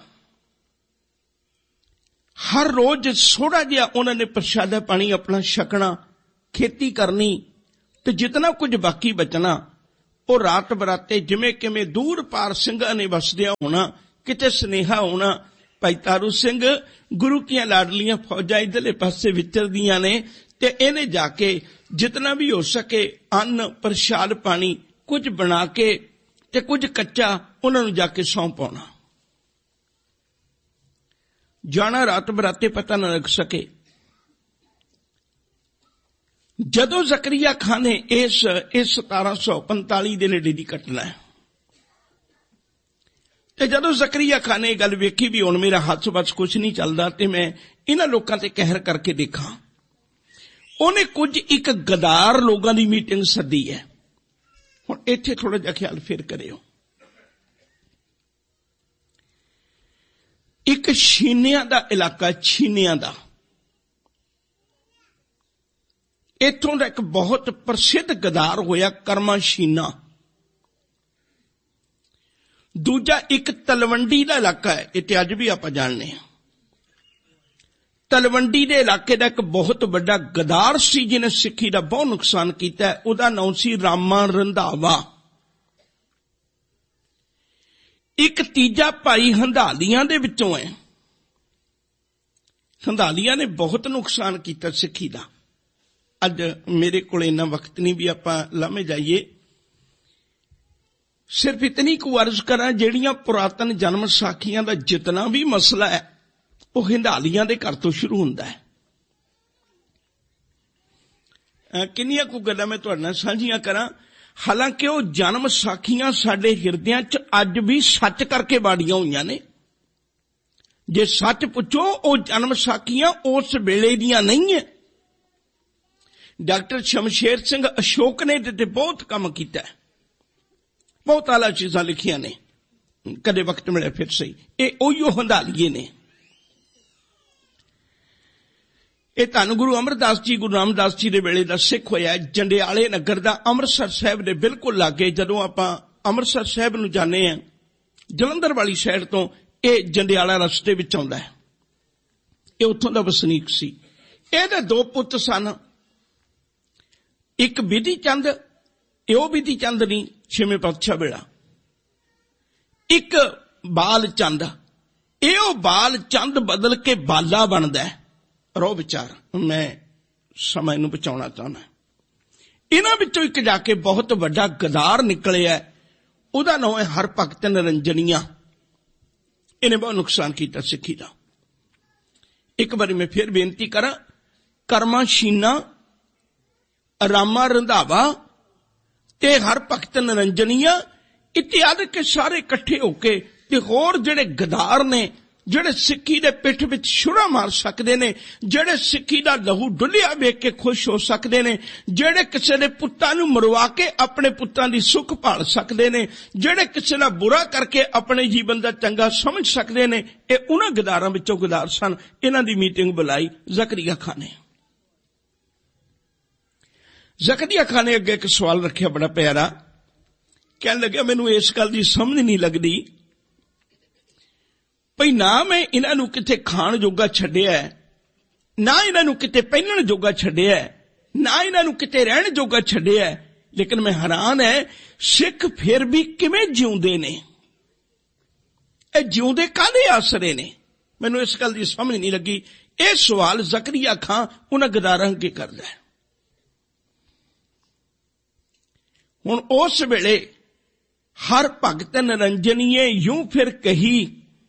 ਹਰ ਰੋਜ਼ ਥੋੜਾ ਜਿਹਾ ਉਹਨਾਂ ਨੇ ਪ੍ਰਸ਼ਾਦਾ ਪਾਣੀ ਆਪਣਾ ਛਕਣਾ, ਖੇਤੀ ਕਰਨੀ, ਤੇ ਜਿਤਨਾ ਕੁਝ ਬਾਕੀ ਬਚਣਾ ਉਹ ਰਾਤ ਬਰਾਤੇ ਜਿਵੇਂ ਕਿਵੇਂ ਦੂਰ ਪਾਰ ਸਿੰਘਾਂ ਨੇ ਵਸਦਿਆਂ ਹੋਣਾ, ਕਿਤੇ ਸੁਨੇਹਾ ਹੋਣਾ ਭਾਈ ਤਾਰੂ ਸਿੰਘ ਗੁਰੂ ਕੀਆਂ ਲਾਡਲੀਆਂ ਫੌਜਾਂ ਇਧਰਲੇ ਪਾਸੇ ਵਿਚਰਦੀਆਂ ਨੇ, ਤੇ ਇਹਨੇ ਜਾ ਕੇ ਜਿਤਨਾ ਵੀ ਹੋ ਸਕੇ ਅੰਨ ਪ੍ਰਸ਼ਾਦ ਪਾਣੀ ਕੁਝ ਬਣਾ ਕੇ ਤੇ ਕੁਝ ਕੱਚਾ ਉਹਨਾਂ ਨੂੰ ਜਾ ਕੇ ਸੌਂਪ ਪਾਉਣਾ। ਜਾਣਾ ਰਾਤ ਬਰਾਤੇ ਪਤਾ ਨਾ ਲੱਗ ਸਕੇ। ਜਦੋਂ ਜ਼ਕਰੀਆ ਖਾਨ ਨੇ ਇਸ ਇਸ ਸਤਾਰਾਂ ਸੌ ਪੰਤਾਲੀ ਦੇ ਨੇੜੇ ਦੀ ਘਟਨਾ ਹੈ, ਤੇ ਜਦੋਂ ਜ਼ਕਰੀਆ ਖਾਨ ਨੇ ਇਹ ਗੱਲ ਵੇਖੀ ਵੀ ਹੁਣ ਮੇਰਾ ਹੱਥ ਵੱਸ ਕੁਛ ਨਹੀਂ ਚੱਲਦਾ ਤੇ ਮੈਂ ਇਹਨਾਂ ਲੋਕਾਂ ਤੇ ਕਹਿਰ ਕਰਕੇ ਦੇਖਾਂ, ਉਹਨੇ ਕੁਝ ਇੱਕ ਗਦਾਰ ਲੋਕਾਂ ਦੀ ਮੀਟਿੰਗ ਸੱਦੀ ਹੈ। ਹੁਣ ਇੱਥੇ ਥੋੜਾ ਜਿਹਾ ਖਿਆਲ ਫਿਰ ਕਰਿਓ। ਇੱਕ ਛੀਨਿਆਂ ਦਾ ਇਲਾਕਾ, ਛੀਨਿਆਂ ਦਾ, ਇੱਥੋਂ ਦਾ ਇੱਕ ਬਹੁਤ ਪ੍ਰਸਿੱਧ ਗਦਾਰ ਹੋਇਆ ਕਰਮਾ ਛੀਨਾ। ਦੂਜਾ ਇੱਕ ਤਲਵੰਡੀ ਦਾ ਇਲਾਕਾ ਹੈ, ਇਹ ਅੱਜ ਵੀ ਆਪਾਂ ਜਾਣਦੇ ਹਾਂ। ਤਲਵੰਡੀ ਦੇ ਇਲਾਕੇ ਦਾ ਇੱਕ ਬਹੁਤ ਵੱਡਾ ਗਦਾਰ ਸੀ ਜਿਹਨੇ ਸਿੱਖੀ ਦਾ ਬਹੁਤ ਨੁਕਸਾਨ ਕੀਤਾ, ਉਹਦਾ ਨਾਮ ਸੀ ਰਾਮਾ ਰੰਧਾਵਾ। ਇੱਕ ਤੀਜਾ ਭਾਈ ਹੰਧਾਲੀਆਂ ਦੇ ਵਿੱਚੋਂ ਹੈ। ਹੰਧਾਲੀਆਂ ਨੇ ਬਹੁਤ ਨੁਕਸਾਨ ਕੀਤਾ ਸਿੱਖੀ ਦਾ। ਅੱਜ ਮੇਰੇ ਕੋਲ ਇੰਨਾ ਵਕਤ ਨਹੀਂ ਵੀ ਆਪਾਂ ਲਾਮੇ ਜਾਈਏ, ਸਿਰਫ ਇਤਨੀ ਕੁ ਅਰਜ਼ ਕਰਾਂ, ਜਿਹੜੀਆਂ ਪੁਰਾਤਨ ਜਨਮ ਸਾਖੀਆਂ ਦਾ ਜਿਤਨਾ ਵੀ ਮਸਲਾ ਹੈ ਉਹ ਹੰਧਾਲੀਆਂ ਦੇ ਘਰ ਤੋਂ ਸ਼ੁਰੂ ਹੁੰਦਾ ਹੈ। ਕਿੰਨੀਆਂ ਕੁ ਗੱਲਾਂ ਮੈਂ ਤੁਹਾਡੇ ਨਾਲ ਸਾਂਝੀਆਂ ਕਰਾਂ। ਹਾਲਾਂਕਿ ਉਹ ਜਨਮ ਸਾਖੀਆਂ ਸਾਡੇ ਹਿਰਦਿਆਂ 'ਚ ਅੱਜ ਵੀ ਸੱਚ ਕਰਕੇ ਬਾੜੀਆਂ ਹੋਈਆਂ ਨੇ। ਜੇ ਸੱਚ ਪੁੱਛੋ ਉਹ ਜਨਮ ਸਾਖੀਆਂ ਉਸ ਵੇਲੇ ਦੀਆਂ ਨਹੀਂ ਹੈ। ਡਾਕਟਰ ਸ਼ਮਸ਼ੇਰ ਸਿੰਘ ਅਸ਼ੋਕ ਨੇ ਤੇ ਬਹੁਤ ਕੰਮ ਕੀਤਾ, ਬਹੁਤ ਆਲਾ ਚੀਜ਼ਾਂ ਲਿਖੀਆਂ ਨੇ, ਕਦੇ ਵਕਤ ਮਿਲਿਆ ਫਿਰ ਸਹੀ। ਇਹ ਉਹੀਓ ਹੰਧਾਲੀਏ ਨੇ। ਇਹ ਧੰਨ ਗੁਰੂ ਅਮਰਦਾਸ ਜੀ, ਗੁਰੂ ਰਾਮਦਾਸ ਜੀ ਦੇ ਵੇਲੇ ਦਾ ਸਿੱਖ ਹੋਇਆ। ਜੰਡਿਆਲੇ ਨਗਰ ਦਾ, ਅੰਮ੍ਰਿਤਸਰ ਸਾਹਿਬ ਦੇ ਬਿਲਕੁਲ ਲਾਗੇ। ਜਦੋਂ ਆਪਾਂ ਅੰਮ੍ਰਿਤਸਰ ਸਾਹਿਬ ਨੂੰ ਜਾਂਦੇ ਹਾਂ ਜਲੰਧਰ ਵਾਲੀ ਸਾਈਡ ਤੋਂ, ਇਹ ਜੰਡਿਆਲਾ ਰਸਤੇ ਵਿੱਚ ਆਉਂਦਾ ਹੈ। ਇਹ ਉੱਥੋਂ ਦਾ ਵਸਨੀਕ ਸੀ। ਇਹਦੇ ਦੋ ਪੁੱਤ ਸਨ, ਇੱਕ ਬਿਧੀ ਚੰਦ, ਇਹ ਉਹ ਬਿਧੀ ਚੰਦ ਨਹੀਂ ਛੇਵੇਂ ਪਾਤਸ਼ਾਹ ਵੇਲਾ, ਇੱਕ ਬਾਲ ਚੰਦ, ਇਹ ਉਹ ਬਾਲ ਚੰਦ ਬਦਲ ਕੇ ਬਾਲਾ ਬਣਦਾ ਹੈ। ਰੋ ਵਿਚਾਰ, ਮੈਂ ਸਮੇਂ ਨੂੰ ਬਚਾਉਣਾ ਚਾਹੁੰਦਾ। ਇਹਨਾਂ ਵਿੱਚੋਂ ਇੱਕ ਜਾ ਕੇ ਬਹੁਤ ਵੱਡਾ ਗਦਾਰ ਨਿਕਲਿਆ, ਉਹਦਾ ਨਾਂ ਹੈ ਹਰਭਗਤ ਨਿਰੰਜਨੀਆ। ਇਹਨੇ ਬਹੁਤ ਨੁਕਸਾਨ ਕੀਤਾ ਸਿੱਖੀ ਦਾ। ਇੱਕ ਵਾਰੀ ਮੈਂ ਫਿਰ ਬੇਨਤੀ ਕਰਾਂ, ਕਰਮਾ ਸ਼ੀਨਾ, ਰਾਮਾ ਰੰਧਾਵਾ ਤੇ ਹਰਭਗਤ ਨਿਰੰਜਨੀਆ ਇਤਿਆਦਿ ਕੇ ਸਾਰੇ ਇਕੱਠੇ ਹੋ ਕੇ ਤੇ ਹੋਰ ਜਿਹੜੇ ਗਦਾਰ ਨੇ, ਜਿਹੜੇ ਸਿੱਖੀ ਦੇ ਪਿੱਠ ਵਿੱਚ ਛੁਰਾ ਮਾਰ ਸਕਦੇ ਨੇ, ਜਿਹੜੇ ਸਿੱਖੀ ਦਾ ਲਹੂ ਡੁੱਲਿਆ ਵੇਖ ਕੇ ਖੁਸ਼ ਹੋ ਸਕਦੇ ਨੇ, ਜਿਹੜੇ ਕਿਸੇ ਦੇ ਪੁੱਤਾਂ ਨੂੰ ਮਰਵਾ ਕੇ ਆਪਣੇ ਪੁੱਤਾਂ ਦੀ ਸੁੱਖ ਭਾਲ ਸਕਦੇ ਨੇ, ਜਿਹੜੇ ਕਿਸੇ ਦਾ ਬੁਰਾ ਕਰਕੇ ਆਪਣੇ ਜੀਵਨ ਦਾ ਚੰਗਾ ਸਮਝ ਸਕਦੇ ਨੇ, ਇਹ ਉਹਨਾਂ ਗਦਾਰਾਂ ਵਿੱਚੋਂ ਗਦਾਰ ਸਨ। ਇਹਨਾਂ ਦੀ ਮੀਟਿੰਗ ਬੁਲਾਈ ਜ਼ਕਰੀਆ ਖਾਨ ਨੇ। ਜ਼ਕਰੀਆ ਖਾਨ ਨੇ ਅੱਗੇ ਇੱਕ ਸਵਾਲ ਰੱਖਿਆ ਬੜਾ ਪਿਆਰਾ। ਕਹਿਣ ਲੱਗਿਆ, ਮੈਨੂੰ ਇਸ ਗੱਲ ਦੀ ਸਮਝ ਨਹੀਂ ਲੱਗਦੀ ਭਈ ਨਾ ਮੈਂ ਇਹਨਾਂ ਨੂੰ ਕਿਤੇ ਖਾਣ ਜੋਗਾ ਛੱਡਿਆ, ਨਾ ਇਹਨਾਂ ਨੂੰ ਕਿਤੇ ਪਹਿਨਣ ਜੋਗਾ ਛੱਡਿਆ, ਨਾ ਇਹਨਾਂ ਨੂੰ ਕਿਤੇ ਰਹਿਣ ਜੋਗਾ ਛੱਡਿਆ, ਲੇਕਿਨ ਮੈਂ ਹੈਰਾਨ ਹੈ ਸਿੱਖ ਫਿਰ ਵੀ ਕਿਵੇਂ ਜਿਉਂਦੇ ਨੇ? ਇਹ ਜਿਉਂਦੇ ਕਾਹਦੇ ਆਸਰੇ ਨੇ? ਮੈਨੂੰ ਇਸ ਗੱਲ ਦੀ ਸਮਝ ਨਹੀਂ ਲੱਗੀ। ਇਹ ਸਵਾਲ ਜ਼ਕਰੀਆ ਖਾਨ ਉਹਨਾਂ ਗਦਾਰਾਂ ਅੱਗੇ ਕਰਦਾ ਹੈ। ਹੁਣ ਉਸ ਵੇਲੇ ਹਰਭਗਤ ਨਿਰੰਜਨੀਏ ਯੂੰ ਫਿਰ ਕਹੀ,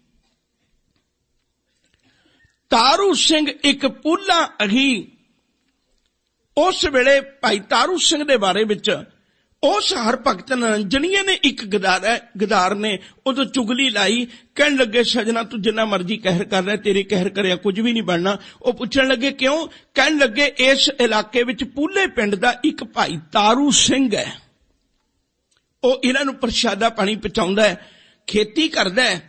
ਤਾਰੂ ਸਿੰਘ ਇੱਕ ਪੂਲਾ ਅਹੀ। ਉਸ ਵੇਲੇ ਭਾਈ ਤਾਰੂ ਸਿੰਘ ਦੇ ਬਾਰੇ ਵਿੱਚ ਉਸ ਹਰਭਗਤ ਨਿਰੰਜਨੀਏ ਨੇ ਇੱਕ ਗਦਾਰ ਗਦਾਰ ਨੇ ਉਦੋਂ ਚੁਗਲੀ ਲਾਈ। ਕਹਿਣ ਲੱਗੇ, ਸਜਣਾ ਤੂੰ ਜਿੰਨਾ ਮਰਜ਼ੀ ਕਹਿਰ ਕਰ ਰਿਹਾ, ਤੇਰੇ ਕਹਿਰ ਕਰਿਆ ਕੁਝ ਵੀ ਨਹੀਂ ਬਣਨਾ। ਉਹ ਪੁੱਛਣ ਲੱਗੇ ਕਿਉਂ? ਕਹਿਣ ਲੱਗੇ, ਇਸ ਇਲਾਕੇ ਵਿੱਚ ਪੂਲੇ ਪਿੰਡ ਦਾ ਇੱਕ ਭਾਈ ਤਾਰੂ ਸਿੰਘ ਹੈ, ਉਹ ਇਹਨਾਂ ਨੂੰ ਪ੍ਰਸ਼ਾਦਾ ਪਾਣੀ ਪਹੁੰਚਾਉਂਦਾ ਹੈ, ਖੇਤੀ ਕਰਦਾ ਹੈ,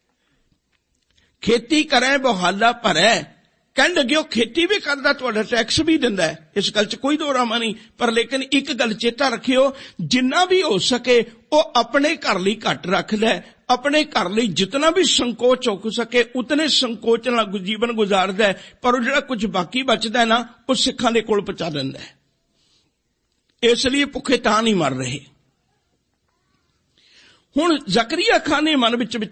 ਖੇਤੀ ਕਰੇ ਬਹਾਲਾ ਭਰੇ। ਕਹਿਣ ਲੱਗੇ, ਉਹ ਖੇਤੀ ਵੀ ਕਰਦਾ, ਤੁਹਾਡਾ ਟੈਕਸ ਵੀ ਦਿੰਦਾ ਹੈ, ਇਸ ਗੱਲ 'ਚ ਕੋਈ ਦੋ ਰਾਮਾ ਨਹੀਂ। ਪਰ ਲੇਕਿਨ ਇੱਕ ਗੱਲ ਚੇਤਾ ਰੱਖਿਓ, ਜਿੰਨਾ ਵੀ ਹੋ ਸਕੇ ਉਹ ਆਪਣੇ ਘਰ ਲਈ ਘੱਟ ਰੱਖਦਾ ਹੈ, ਆਪਣੇ ਘਰ ਲਈ ਜਿਤਨਾ ਵੀ ਸੰਕੋਚ ਹੋ ਸਕੇ ਉਤਨੇ ਸੰਕੋਚ ਨਾਲ ਜੀਵਨ ਗੁਜ਼ਾਰਦਾ ਹੈ, ਪਰ ਉਹ ਜਿਹੜਾ ਕੁਝ ਬਾਕੀ ਬਚਦਾ ਹੈ ਨਾ, ਉਹ ਸਿੱਖਾਂ ਦੇ ਕੋਲ ਪਹੁੰਚਾ ਦਿੰਦਾ ਹੈ। ਇਸ ਲਈ ਭੁੱਖੇ ਤਾਂ ਨਹੀਂ ਮਰ ਰਹੇ। ਹੁਣ ਜ਼ਕਰੀਆ ਖਾਨ ਨੇ ਮਨ ਵਿੱਚ